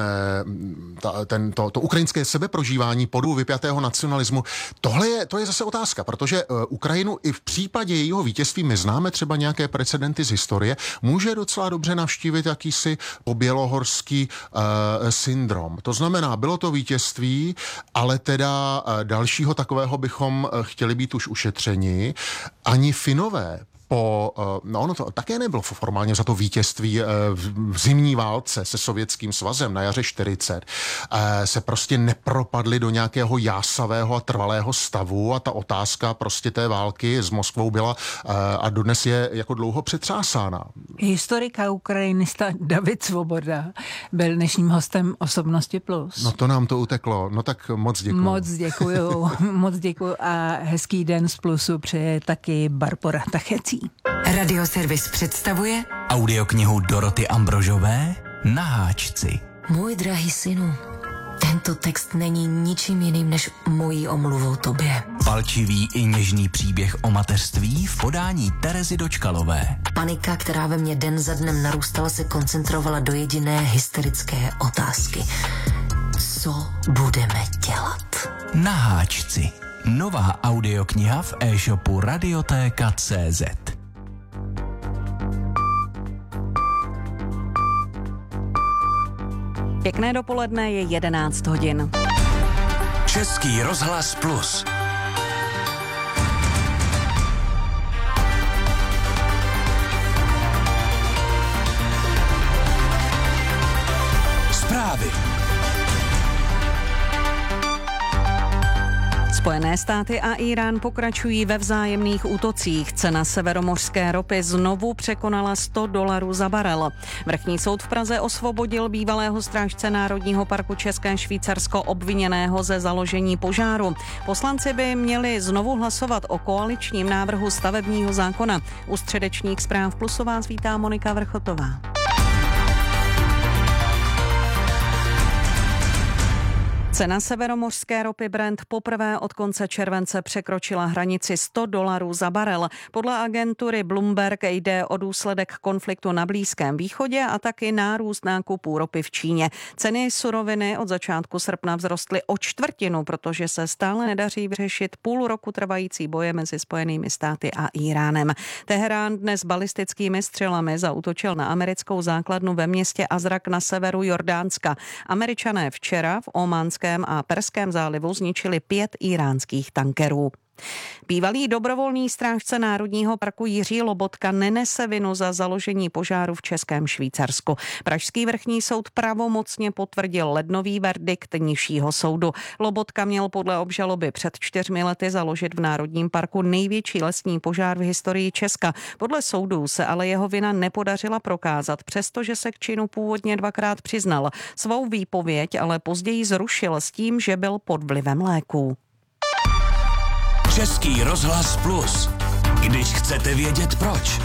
to ukrajinské sebeprožívání podobu vypjatého nacionalismu, to je zase otázka, protože Ukrajinu i v případě jejího vítězství, my známe třeba nějaké precedenty z historie, může docela dobře navštívit jakýsi pobělohorský syndrom. To znamená, bylo to vítězství, ale teda dalšího takového bychom chtěli být už ušetřeni. Ani Finové ono to také nebylo formálně za to vítězství v zimní válce se Sovětským svazem na jaře 40, se prostě nepropadli do nějakého jásavého a trvalého stavu a ta otázka prostě té války s Moskvou byla a dodnes je jako dlouho přetřásána. Historika ukrajinista David Svoboda byl dnešním hostem Osobnosti Plus. No to nám to uteklo, no tak moc děkuju. Moc děkuju a hezký den z Plusu přeje taky Barbora Tachecí. Radioservis představuje audioknihu Doroty Ambrožové Na háčci. Můj drahý synu, tento text není ničím jiným než mojí omluvou tobě. Palčivý i něžný příběh o mateřství v podání Terezy Dočkalové. Panika, která ve mně den za dnem narůstala, se koncentrovala do jediné hysterické otázky. Co budeme dělat? Na háčci. Nová audiokniha v e-shopu Radiotéka.cz. Pěkné dopoledne, je 11 hodin. Český rozhlas Plus. Zprávy. Spojené státy a Irán pokračují ve vzájemných útocích. Cena severomořské ropy znovu překonala $100 za barel. Vrchní soud v Praze osvobodil bývalého strážce Národního parku České Švýcarsko obviněného ze založení požáru. Poslanci by měli znovu hlasovat o koaličním návrhu stavebního zákona. U středečních zpráv Plusu vás vítá Monika Vrchotová. Cena severomořské ropy Brent poprvé od konce července překročila hranici $100 za barel. Podle agentury Bloomberg jde o důsledek konfliktu na Blízkém východě a taky nárůst nákupů ropy v Číně. Ceny suroviny od začátku srpna vzrostly o 1/4, protože se stále nedaří vyřešit půl roku trvající boje mezi Spojenými státy a Iránem. Teherán dnes balistickými střelami zaútočil na americkou základnu ve městě Azrak na severu Jordánska. Američané včera v Ománském a Perském zálivu zničili 5 íránských tankerů. Bývalý dobrovolný strážce Národního parku Jiří Lobotka nenese vinu za založení požáru v Českém Švýcarsku. Pražský vrchní soud pravomocně potvrdil lednový verdikt nižšího soudu. Lobotka měl podle obžaloby před 4 lety založit v Národním parku největší lesní požár v historii Česka. Podle soudů se ale jeho vina nepodařila prokázat, přestože se k činu původně 2krát přiznal. Svou výpověď ale později zrušil s tím, že byl pod vlivem léků. Český rozhlas Plus. Když chcete vědět proč.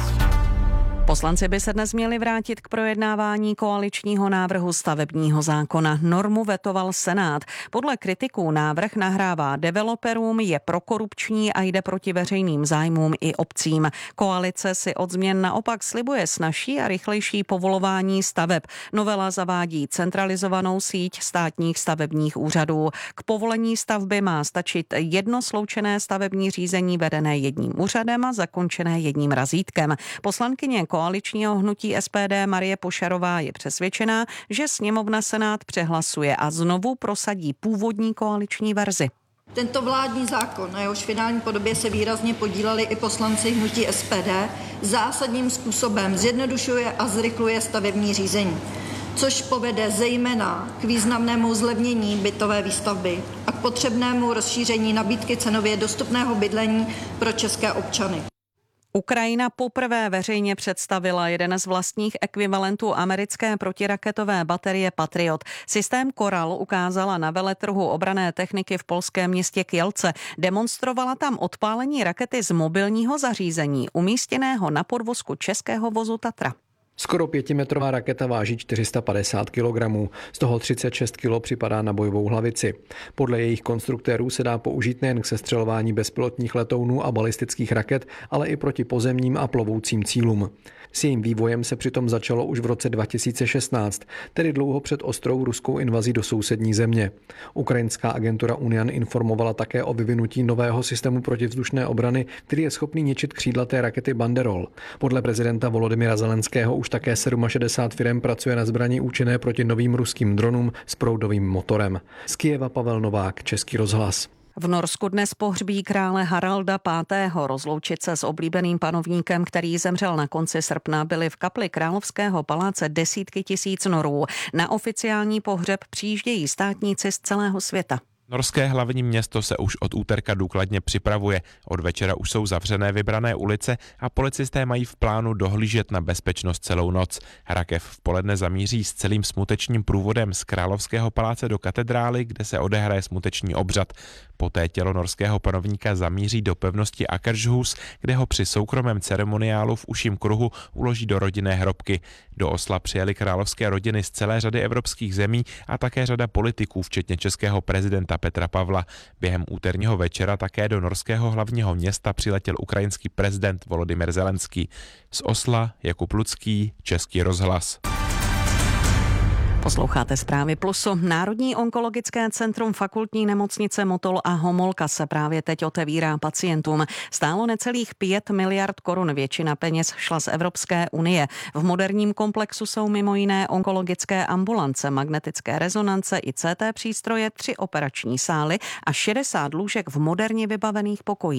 Poslanci by se dnes měli vrátit k projednávání koaličního návrhu stavebního zákona. Normu vetoval Senát. Podle kritiků návrh nahrává developerům, je prokorupční a jde proti veřejným zájmům i obcím. Koalice si od změn naopak slibuje snazší a rychlejší povolování staveb. Novela zavádí centralizovanou síť státních stavebních úřadů. K povolení stavby má stačit jedno sloučené stavební řízení vedené jedním úřadem a zakončené jedním razítkem. Poslankyně koaličního hnutí SPD Marie Pošarová je přesvědčená, že sněmovna Senát přehlasuje a znovu prosadí původní koaliční verzi. Tento vládní zákon, na jehož finální podobě se výrazně podíleli i poslanci hnutí SPD, zásadním způsobem zjednodušuje a zrychluje stavební řízení, což povede zejména k významnému zlevnění bytové výstavby a k potřebnému rozšíření nabídky cenově dostupného bydlení pro české občany. Ukrajina poprvé veřejně představila jeden z vlastních ekvivalentů americké protiraketové baterie Patriot. Systém Coral ukázala na veletrhu obranné techniky v polském městě Kielce. Demonstrovala tam odpálení rakety z mobilního zařízení umístěného na podvozku českého vozu Tatra. Skoro 5metrová raketa váží 450 kg, z toho 36 kg připadá na bojovou hlavici. Podle jejich konstruktérů se dá použít nejen k sestřelování bezpilotních letounů a balistických raket, ale i proti pozemním a plovoucím cílům. S jejím vývojem se přitom začalo už v roce 2016, tedy dlouho před ostrou ruskou invazí do sousední země. Ukrajinská agentura Unian informovala také o vyvinutí nového systému protivzdušné obrany, který je schopný ničit křídlaté rakety Banderol. Podle prezidenta Volodymyra Zelenského už také 67 firem pracuje na zbraní účinné proti novým ruským dronům s proudovým motorem. Z Kyjeva Pavel Novák, Český rozhlas. V Norsku dnes pohřbí krále Haralda V. Rozloučit se s oblíbeným panovníkem, který zemřel na konci srpna, byly v kapli Královského paláce desítky tisíc Norů. Na oficiální pohřeb přijíždějí státníci z celého světa. Norské hlavní město se už od úterka důkladně připravuje. Od večera už jsou zavřené vybrané ulice a policisté mají v plánu dohlížet na bezpečnost celou noc. Rakev v poledne zamíří s celým smutečním průvodem z Královského paláce do katedrály, kde se odehraje smuteční obřad. Poté tělo norského panovníka zamíří do pevnosti Akershus, kde ho při soukromém ceremoniálu v užším kruhu uloží do rodinné hrobky. Do Osla přijeli královské rodiny z celé řady evropských zemí a také řada politiků, včetně českého prezidenta Petra Pavla. Během úterního večera také do norského hlavního města přiletěl ukrajinský prezident Volodymyr Zelenský. Z Osla Jakub Lucký, Český rozhlas. Posloucháte zprávy Plusu. Národní onkologické centrum fakultní nemocnice Motol a Homolka se právě teď otevírá pacientům. Stálo necelých 5 miliard korun, většina peněz šla z Evropské unie. V moderním komplexu jsou mimo jiné onkologické ambulance, magnetické rezonance i CT přístroje, 3 operační sály a 60 lůžek v moderně vybavených pokojích.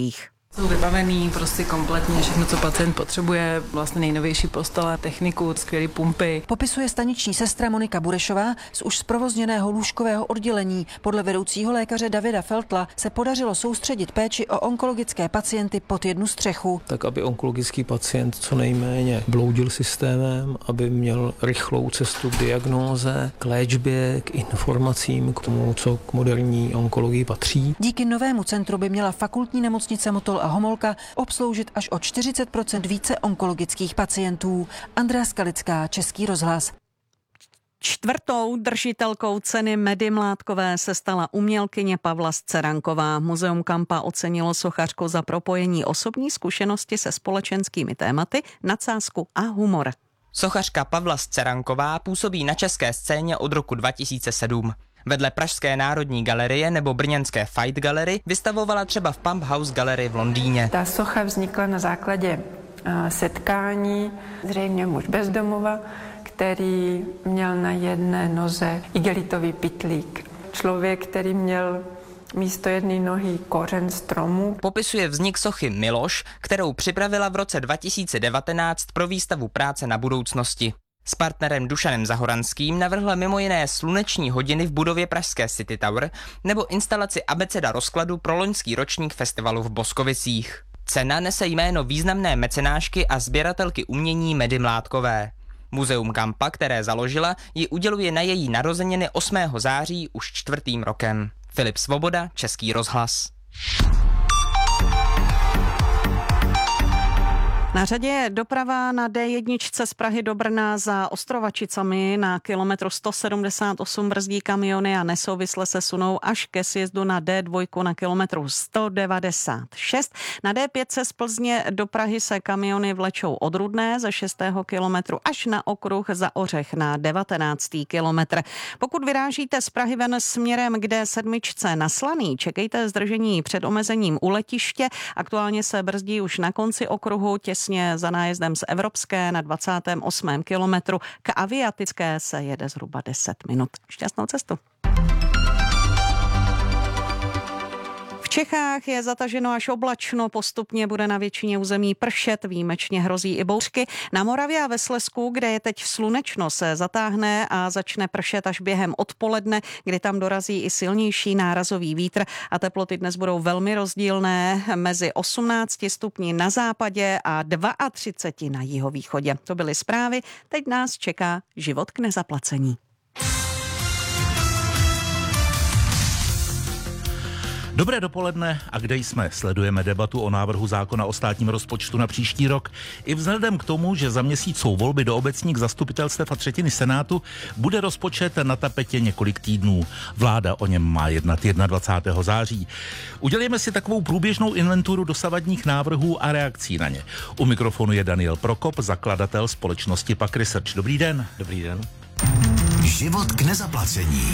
Jsou vybavený prostě kompletně všechno, co pacient potřebuje, vlastně nejnovější postele, techniku, skvělý pumpy. Popisuje staniční sestra Monika Burešová z už zprovozněného lůžkového oddělení. Podle vedoucího lékaře Davida Feltla se podařilo soustředit péči o onkologické pacienty pod jednu střechu. Tak, aby onkologický pacient co nejméně bloudil systémem, aby měl rychlou cestu k diagnóze, k léčbě, k informacím, k tomu, co k moderní onkologii patří. Díky novému centru by měla fakultní nemocnice Motol a Homolka obsloužit až o 40% více onkologických pacientů. Andrea Skalická, Český rozhlas. Čtvrtou držitelkou ceny Medy Mládkové se stala umělkyně Pavla Sceranková. Muzeum Kampa ocenilo sochařku za propojení osobní zkušenosti se společenskými tématy, nadsázku a humor. Sochařka Pavla Sceranková působí na české scéně od roku 2007. Vedle Pražské národní galerie nebo brněnské Fight Gallery vystavovala třeba v Pump House Gallery v Londýně. Ta socha vznikla na základě setkání, zřejmě muž bezdomova, který měl na jedné noze igelitový pytlík. Člověk, který měl místo jedné nohy kořen stromu. Popisuje vznik sochy Miloš, kterou připravila v roce 2019 pro výstavu Práce na budoucnosti. S partnerem Dušanem Zahoranským navrhla mimo jiné sluneční hodiny v budově pražské City Tower nebo instalaci abeceda rozkladu pro loňský ročník festivalu v Boskovicích. Cena nese jméno významné mecenášky a sběratelky umění Medy Mládkové. Muzeum Kampa, které založila, ji uděluje na její narozeniny 8. září už 4. rokem. Filip Svoboda, Český rozhlas. Na řadě je doprava na D1 z Prahy do Brna za Ostrovačicami. Na kilometru 178 brzdí kamiony a nesouvisle se sunou až ke sjezdu na D2 na kilometru 196. Na D5 z Plzně do Prahy se kamiony vlečou od Rudné ze 6. kilometru až na okruh za Ořech na 19. kilometr. Pokud vyrážíte z Prahy ven směrem k D7 na Slaný, čekejte zdržení před omezením u letiště. Aktuálně se brzdí už na konci okruhu těsně za nájezdem z Evropské na 28. kilometru. K Aviatické se jede zhruba 10 minut. Šťastnou cestu. V Čechách je zataženo až oblačno, postupně bude na většině území pršet, výjimečně hrozí i bouřky. Na Moravě a ve Slezsku, kde je teď slunečno, se zatáhne a začne pršet až během odpoledne, kdy tam dorazí i silnější nárazový vítr a teploty dnes budou velmi rozdílné, mezi 18 stupni na západě a 32 na jihovýchodě. To byly zprávy, teď nás čeká život k nezaplacení. Dobré dopoledne, a kde jsme? Sledujeme debatu o návrhu zákona o státním rozpočtu na příští rok. I vzhledem k tomu, že za měsíc jsou volby do obecních zastupitelstev a třetiny Senátu, bude rozpočet na tapetě několik týdnů. Vláda o něm má jednat 21. září. Udělejme si takovou průběžnou inventuru dosavadních návrhů a reakcí na ně. U mikrofonu je Daniel Prokop, zakladatel společnosti Pak Research. Dobrý den. Dobrý den. Život k nezaplacení.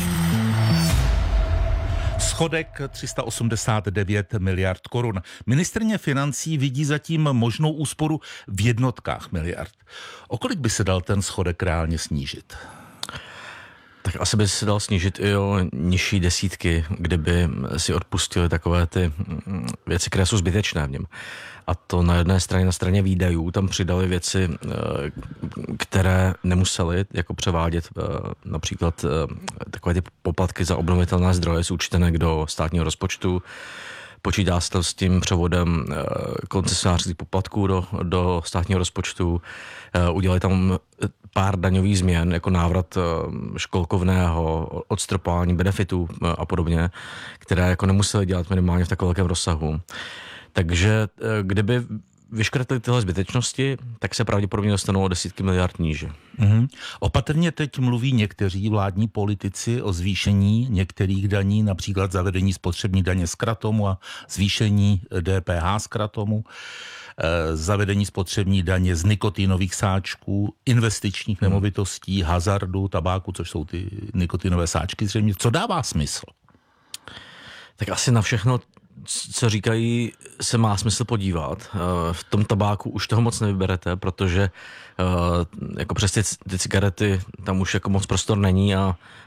Schodek 389 miliard korun. Ministryně financí vidí zatím možnou úsporu v jednotkách miliard. O kolik by se dal ten schodek reálně snížit? Tak asi by se dal snížit i o nižší desítky, kdyby si odpustili takové ty věci, které jsou zbytečné v něm. A to na jedné straně, na straně výdajů, tam přidali věci, které nemuseli jako převádět, například takové ty poplatky za obnovitelné zdroje jsou účtené do státního rozpočtu. Počítá se s tím převodem koncesionářských poplatků do státního rozpočtu. Udělali tam pár daňových změn, jako návrat školkovného, odstropování benefitů a podobně, které jako nemuseli dělat minimálně v takovém velkém rozsahu. Takže kdyby vyškrtli tyhle zbytečnosti, tak se pravděpodobně dostanou o desítky miliard níže. Opatrně teď mluví někteří vládní politici o zvýšení některých daní, například zavedení spotřební daně z kratomu a zvýšení DPH z kratomu, zavedení spotřební daně z nikotinových sáčků, investičních nemovitostí, hazardu, tabáku, což jsou ty nikotinové sáčky zřejmě. Co dává smysl? Tak asi na všechno, co říkají, se má smysl podívat. V tom tabáku už toho moc nevyberete, protože jako přes ty cigarety tam už jako moc prostor není a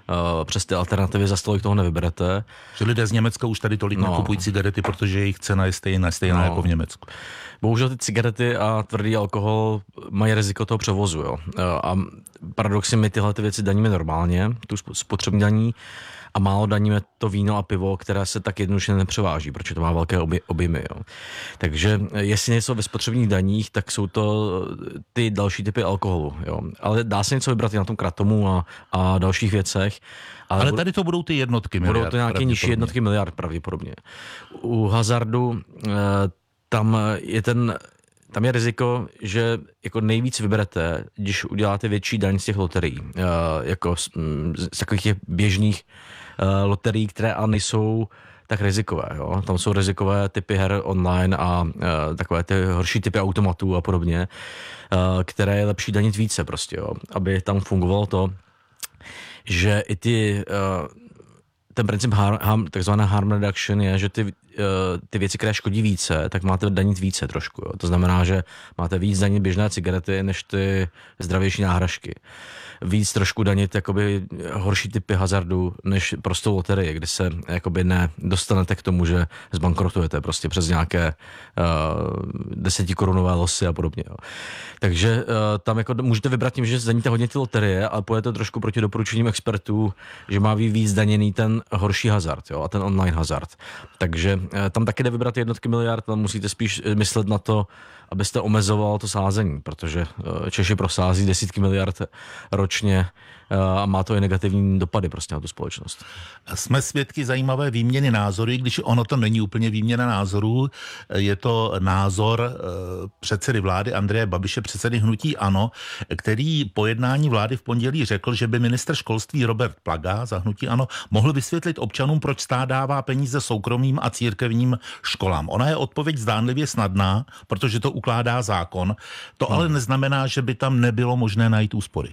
přes ty alternativy za stolik toho nevyberete. Že lidé z Německa už tady tolik nekupují cigarety, protože jejich cena je stejná jako v Německu. Bohužel ty cigarety a tvrdý alkohol mají riziko toho převozu. Jo. A paradoxně my tyhle ty věci daníme normálně, tu spotřební daní, a málo daníme to víno a pivo, které se tak jednoduše nepřeváží, protože to má velké objemy. Jo. Takže jestli něco ve spotřebních daních, tak jsou to ty další typy alkoholu. Jo. Ale dá se něco vybrat i na tom kratomu a dalších věcech. Ale tady to budou ty jednotky miliard. Budou to nějaké nižší jednotky miliard pravděpodobně. U hazardu tam je riziko, že jako nejvíc vyberete, když uděláte větší daň z těch loterií, jako z takových těch běžných loterií, které ale nejsou tak rizikové. Jo? Tam jsou rizikové typy her online a takové ty horší typy automatů a podobně, které je lepší danit více prostě, jo? Aby tam fungovalo to, že i ten princip takzvaná harm reduction je, že ty věci, které škodí více, tak máte danit více trošku. Jo. To znamená, že máte víc danit běžné cigarety, než ty zdravější náhražky. Víc trošku danit jakoby horší typy hazardu, než prostou loterii, kdy se jakoby nedostanete k tomu, že zbankrotujete prostě přes nějaké 10korunové losy a podobně. Jo. Takže tam jako můžete vybrat tím, že zdaníte hodně ty loterie, ale pojete trošku proti doporučením expertů, že má být víc daněný ten horší hazard, jo, a ten online hazard. Takže tam taky jde vybrat jednotky miliard, tam musíte spíš myslet na to, abyste omezoval to sázení, protože Češi prosází desítky miliard ročně a má to i negativní dopady prostě na tu společnost. Jsme svědky zajímavé výměny názorů, když ono to není úplně výměna názorů, je to názor předsedy vlády Andreje Babiše, předsedy hnutí ANO, který po jednání vlády v pondělí řekl, že by ministr školství Robert Plaga za hnutí ANO mohl vysvětlit občanům, proč stát dává peníze soukromým a církevním školám. Ona je odpověď zdánlivě snadná, protože to ukládá zákon. To ale neznamená, že by tam nebylo možné najít úspory.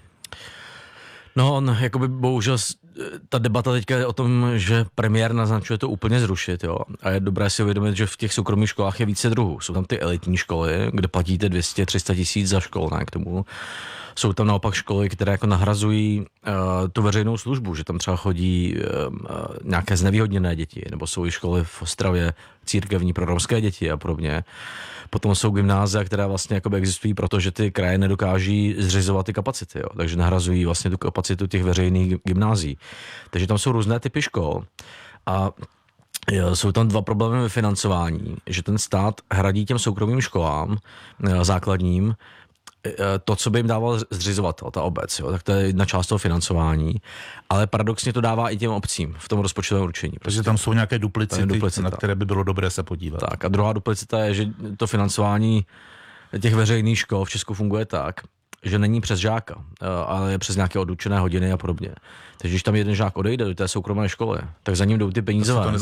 No, jakoby bohužel ta debata teďka je o tom, že premiér naznačuje to úplně zrušit, jo. A je dobré si uvědomit, že v těch soukromých školách je více druhů. Jsou tam ty elitní školy, kde platíte 200-300 tisíc za školné k tomu. Jsou tam naopak školy, které jako nahrazují tu veřejnou službu, že tam třeba chodí nějaké znevýhodněné děti, nebo jsou i školy v Ostravě církevní pro romské děti a podobně. Potom jsou gymnázia, které vlastně jakoby existují, protože ty kraje nedokáží zřizovat ty kapacity, jo. Takže nahrazují vlastně tu kapacitu těch veřejných gymnázií. Takže tam jsou různé typy škol a jsou tam dva problémy ve financování, že ten stát hradí těm soukromým školám základním to, co by jim dával zřizovatel, ta obec, jo, tak to je jedna část toho financování, ale paradoxně to dává i těm obcím v tom rozpočtovém určení. Takže tam jsou nějaké duplicity, na které by bylo dobré se podívat. Tak a druhá duplicita je, že to financování těch veřejných škol v Česku funguje tak, že není přes žáka, ale je přes nějaké odučené hodiny a podobně. Takže když tam jeden žák odejde do té soukromé školy, tak za ním jdou ty peníze ven,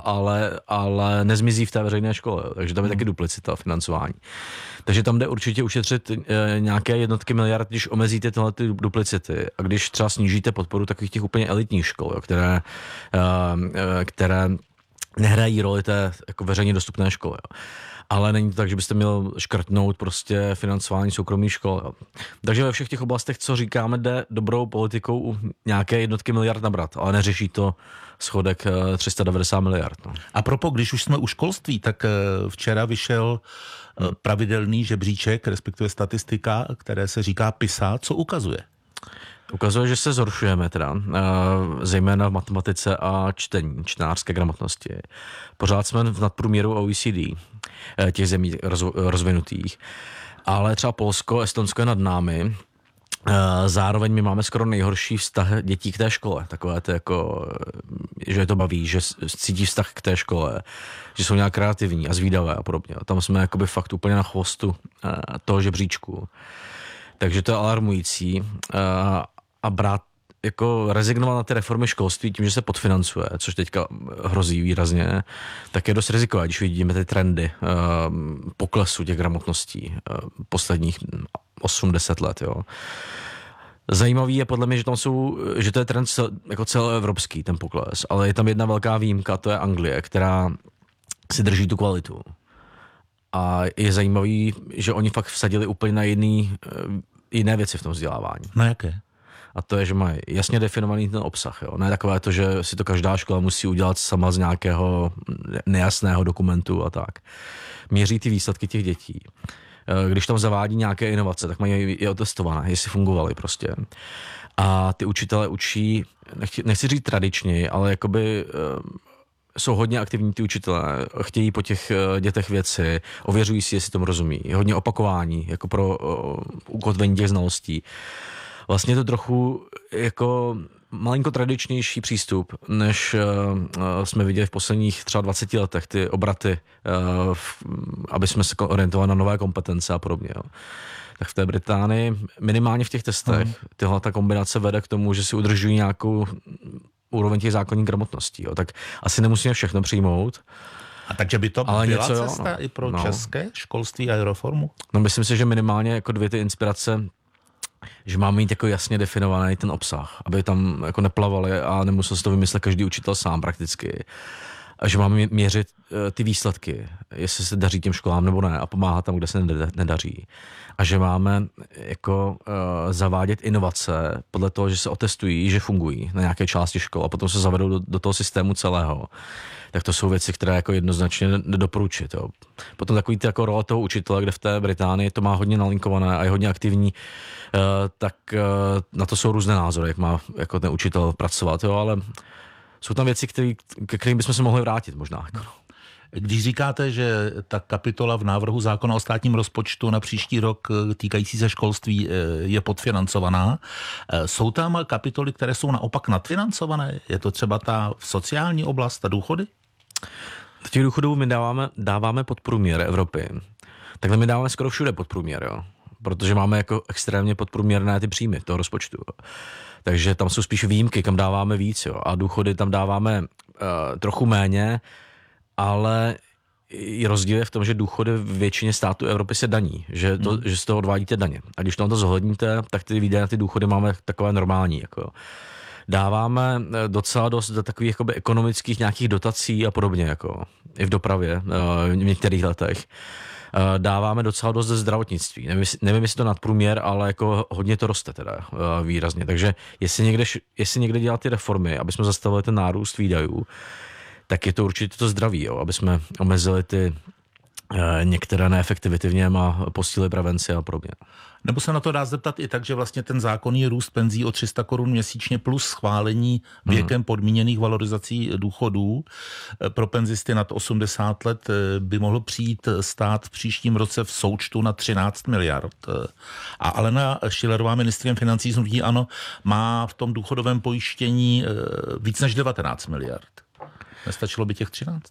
ale nezmizí v té veřejné škole. Takže tam je taky duplicita financování. Takže tam jde určitě ušetřit nějaké jednotky miliard, když omezíte tyhle ty duplicity a když třeba snížíte podporu takových těch úplně elitních škol, jo, které nehrají roli té jako veřejně dostupné školy. Jo. Ale není to tak, že byste měl škrtnout prostě financování soukromých škol. Jo. Takže ve všech těch oblastech, co říkáme, jde dobrou politikou nějaké jednotky miliard nabrat, ale neřeší to schodek 390 miliard. No. A propo, když už jsme u školství, tak včera vyšel pravidelný žebříček, respektive statistika, které se říká PISA. Co ukazuje? Ukazuje, že se zhoršujeme teda, zejména v matematice a čtenářské gramotnosti. Pořád jsme v nadprůměru OECD, těch zemí rozvinutých, ale třeba Polsko, Estonsko je nad námi. Zároveň my máme skoro nejhorší vztah dětí k té škole. Takové to jako, že je to baví, že cítí vztah k té škole, že jsou nějak kreativní a zvídavé a podobně. Tam jsme jakoby fakt úplně na chvostu toho žebříčku. Takže to je alarmující a brát, jako rezignovat na ty reformy školství tím, že se podfinancuje, což teďka hrozí výrazně, tak je dost rizikové, když vidíme ty trendy poklesu těch gramotností posledních 8-10 let. Jo. Zajímavý je podle mě, že to je trend jako celoevropský, ten pokles, ale je tam jedna velká výjimka, to je Anglie, která si drží tu kvalitu. A je zajímavý, že oni fakt vsadili úplně na jiné věci v tom vzdělávání. Na jaké? A to je, že mají jasně definovaný ten obsah. Jo. Ne takové to, že si to každá škola musí udělat sama z nějakého nejasného dokumentu a tak. Měří ty výsledky těch dětí. Když tam zavádí nějaké inovace, tak mají je otestované, jestli fungovaly prostě. A ty učitelé učí, nechci říct tradičně, ale jakoby jsou hodně aktivní ty učitelé, chtějí po těch dětech věci, ověřují si, jestli tomu rozumí. Je hodně opakování, jako pro ukotvení těch znalostí. Vlastně to trochu jako malinko tradičnější přístup, než jsme viděli v posledních třeba 20 letech, ty obraty, aby jsme se orientovali na nové kompetence a podobně. Jo. Tak v té Británii minimálně v těch testech tyhle ta kombinace vede k tomu, že si udržují nějakou úroveň těch základních gramotností. Jo. Tak asi nemusíme všechno přijmout. A takže by to byla něco, cesta i pro české školství a reformu? No myslím si, že minimálně jako 2 ty inspirace, že máme mít jako jasně definovaný ten obsah, aby tam jako neplavali a nemusel si to vymyslet každý učitel sám prakticky. A že máme měřit ty výsledky, jestli se daří těm školám nebo ne a pomáhat tam, kde se nedaří. A že máme jako zavádět inovace podle toho, že se otestují, že fungují na nějaké části škol a potom se zavedou do toho systému celého. Tak to jsou věci, které jako jednoznačně nedoporučit. Jo. Potom takový ty jako role toho učitele, kde v té Británii to má hodně nalinkované a je hodně aktivní, tak na to jsou různé názory, jak má jako ten učitel pracovat, jo, ale jsou tam věci, ke kterým bychom se mohli vrátit možná. Jako. Když říkáte, že ta kapitola v návrhu zákona o státním rozpočtu na příští rok týkající se školství je podfinancovaná, jsou tam kapitoly, které jsou naopak nadfinancované? Je to třeba ta sociální oblast, ta důchody? Těch důchodů my dáváme podprůměr Evropy. Takhle my dáváme skoro všude podprůměr, jo. Protože máme jako extrémně podprůměrné ty příjmy toho rozpočtu. Takže tam jsou spíš výjimky, kam dáváme víc, jo. A důchody tam dáváme trochu méně, ale i rozdíl je v tom, že důchody v většině států Evropy se daní, že z toho odvádíte daně. A když to zohledníte, tak ty výdaje na ty důchody máme takové normální. Jako. Dáváme docela dost do takových jakoby ekonomických nějakých dotací a podobně, jako i v dopravě v některých letech. Dáváme docela dost ze zdravotnictví. Nevím, jestli to nadprůměr, ale jako hodně to roste teda výrazně. Takže jestli někde dělat ty reformy, aby jsme zastavili ten nárůst výdajů, tak je to určitě to zdraví, jo, aby jsme omezili ty některé neefektivity v něm a posílili prevenci a podobně. Nebo se na to dá zeptat i tak, že vlastně ten zákonný růst penzí o 300 korun měsíčně plus schválení věkem podmíněných valorizací důchodů pro penzisty nad 80 let by mohl přijít stát v příštím roce v součtu na 13 miliard. A Alena Schillerová, ministryně financí z hnutí ANO, má v tom důchodovém pojištění víc než 19 miliard. Nestačilo by těch 13?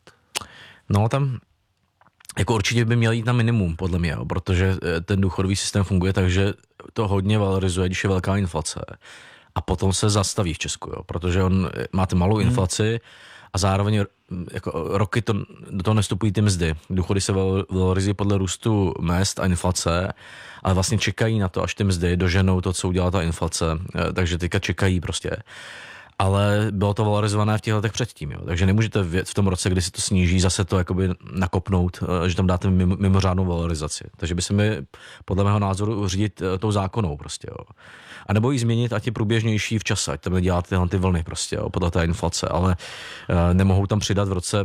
No tam jako určitě by měl jít na minimum, podle mě, protože ten důchodový systém funguje tak, že to hodně valorizuje, když je velká inflace. A potom se zastaví v Česku, jo, protože máte malou inflaci a zároveň jako roky do toho nestupují ty mzdy. Důchody se valorizují podle růstu mezd a inflace, ale vlastně čekají na to, až ty mzdy doženou to, co udělala ta inflace. Takže teďka čekají prostě. Ale bylo to valorizované v těch letech předtím, jo. Takže nemůžete v tom roce, kdy se to sníží, zase to jakoby nakopnout, že tam dáte mimořádnou valorizaci. Takže by se mi podle mého názoru řídit tou zákonou prostě, jo. A nebo ji změnit, ať je průběžnější v čase, ať tam nedělat tyhle ty vlny prostě, jo, podle té inflace, ale nemohou tam přidat v roce,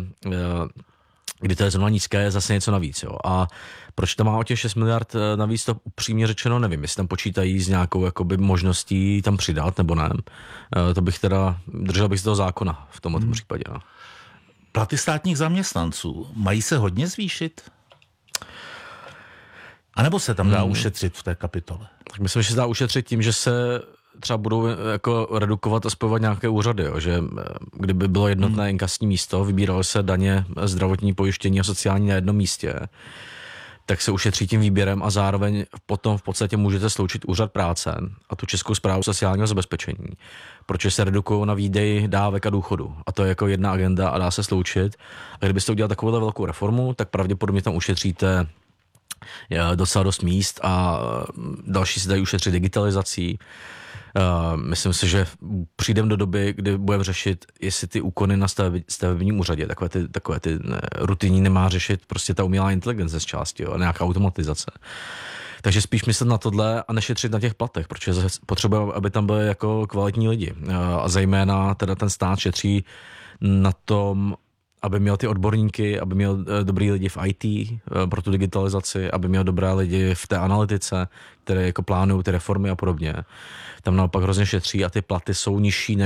kdy to je zrovna nízké, je zase něco navíc, jo. A proč tam má o těch 6 miliard navíc, to upřímně řečeno nevím, jestli tam počítají s nějakou jakoby možností tam přidat, nebo ne. To bych teda, držel bych z toho zákona v tomto případě. No. Platy státních zaměstnanců mají se hodně zvýšit? A nebo se tam dá ušetřit v té kapitole? Tak myslím, že se dá ušetřit tím, že se třeba budou jako redukovat a spojovat nějaké úřady, jo? Že kdyby bylo jednotné inkasní místo, vybíralo se daně, zdravotní pojištění a sociální na jednom místě, tak se ušetří tím výběrem a zároveň potom v podstatě můžete sloučit úřad práce a tu Českou správu sociálního zabezpečení, protože se redukují na výdej dávek a důchodu. A to je jako jedna agenda a dá se sloučit. A kdybyste udělali takovou velkou reformu, tak pravděpodobně tam ušetříte docela dost míst a další se dají ušetřit digitalizací. Myslím si, že přijdeme do doby, kdy budeme řešit, jestli ty úkony na stavebním úřadě, takové ty rutinní nemá řešit prostě ta umělá inteligence z části, jo, nějaká automatizace. Takže spíš myslet na tohle a nešetřit na těch platech, protože potřebuje, aby tam byly jako kvalitní lidi. A zejména teda ten stát šetří na tom, aby měl ty odborníky, aby měl dobrý lidi v IT pro tu digitalizaci, aby měl dobré lidi v té analytice, které jako plánují ty reformy a podobně. Tam naopak hrozně šetří a ty platy jsou nižší,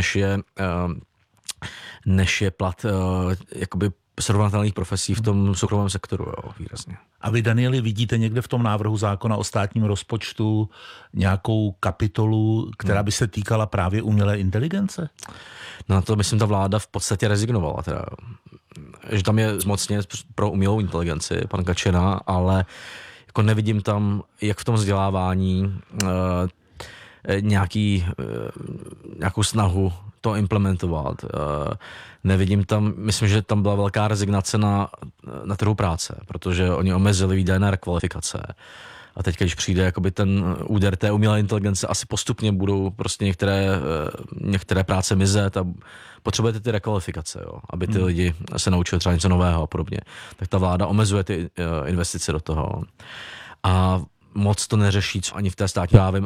než je plat jakoby srovnatelných profesí v tom soukromém sektoru, jo, výrazně. A vy, Danieli, vidíte někde v tom návrhu zákona o státním rozpočtu nějakou kapitolu, která by se týkala právě umělé inteligence? No na to, myslím, ta vláda v podstatě rezignovala. Teda, že tam je zmocněnec pro umělou inteligenci, pan Kačena, ale jako nevidím tam, jak v tom vzdělávání nějakou snahu to implementovat. Nevidím tam, myslím, že tam byla velká rezignace na trhu práce, protože oni omezili výdaje na rekvalifikace. A teď, když přijde jakoby ten úder té umělé inteligence, asi postupně budou prostě některé práce mizet a potřebujete ty rekvalifikace, jo, aby ty lidi se naučili třeba něco nového a podobně. Tak ta vláda omezuje ty investice do toho. A moc to neřeší ani v té státní správě,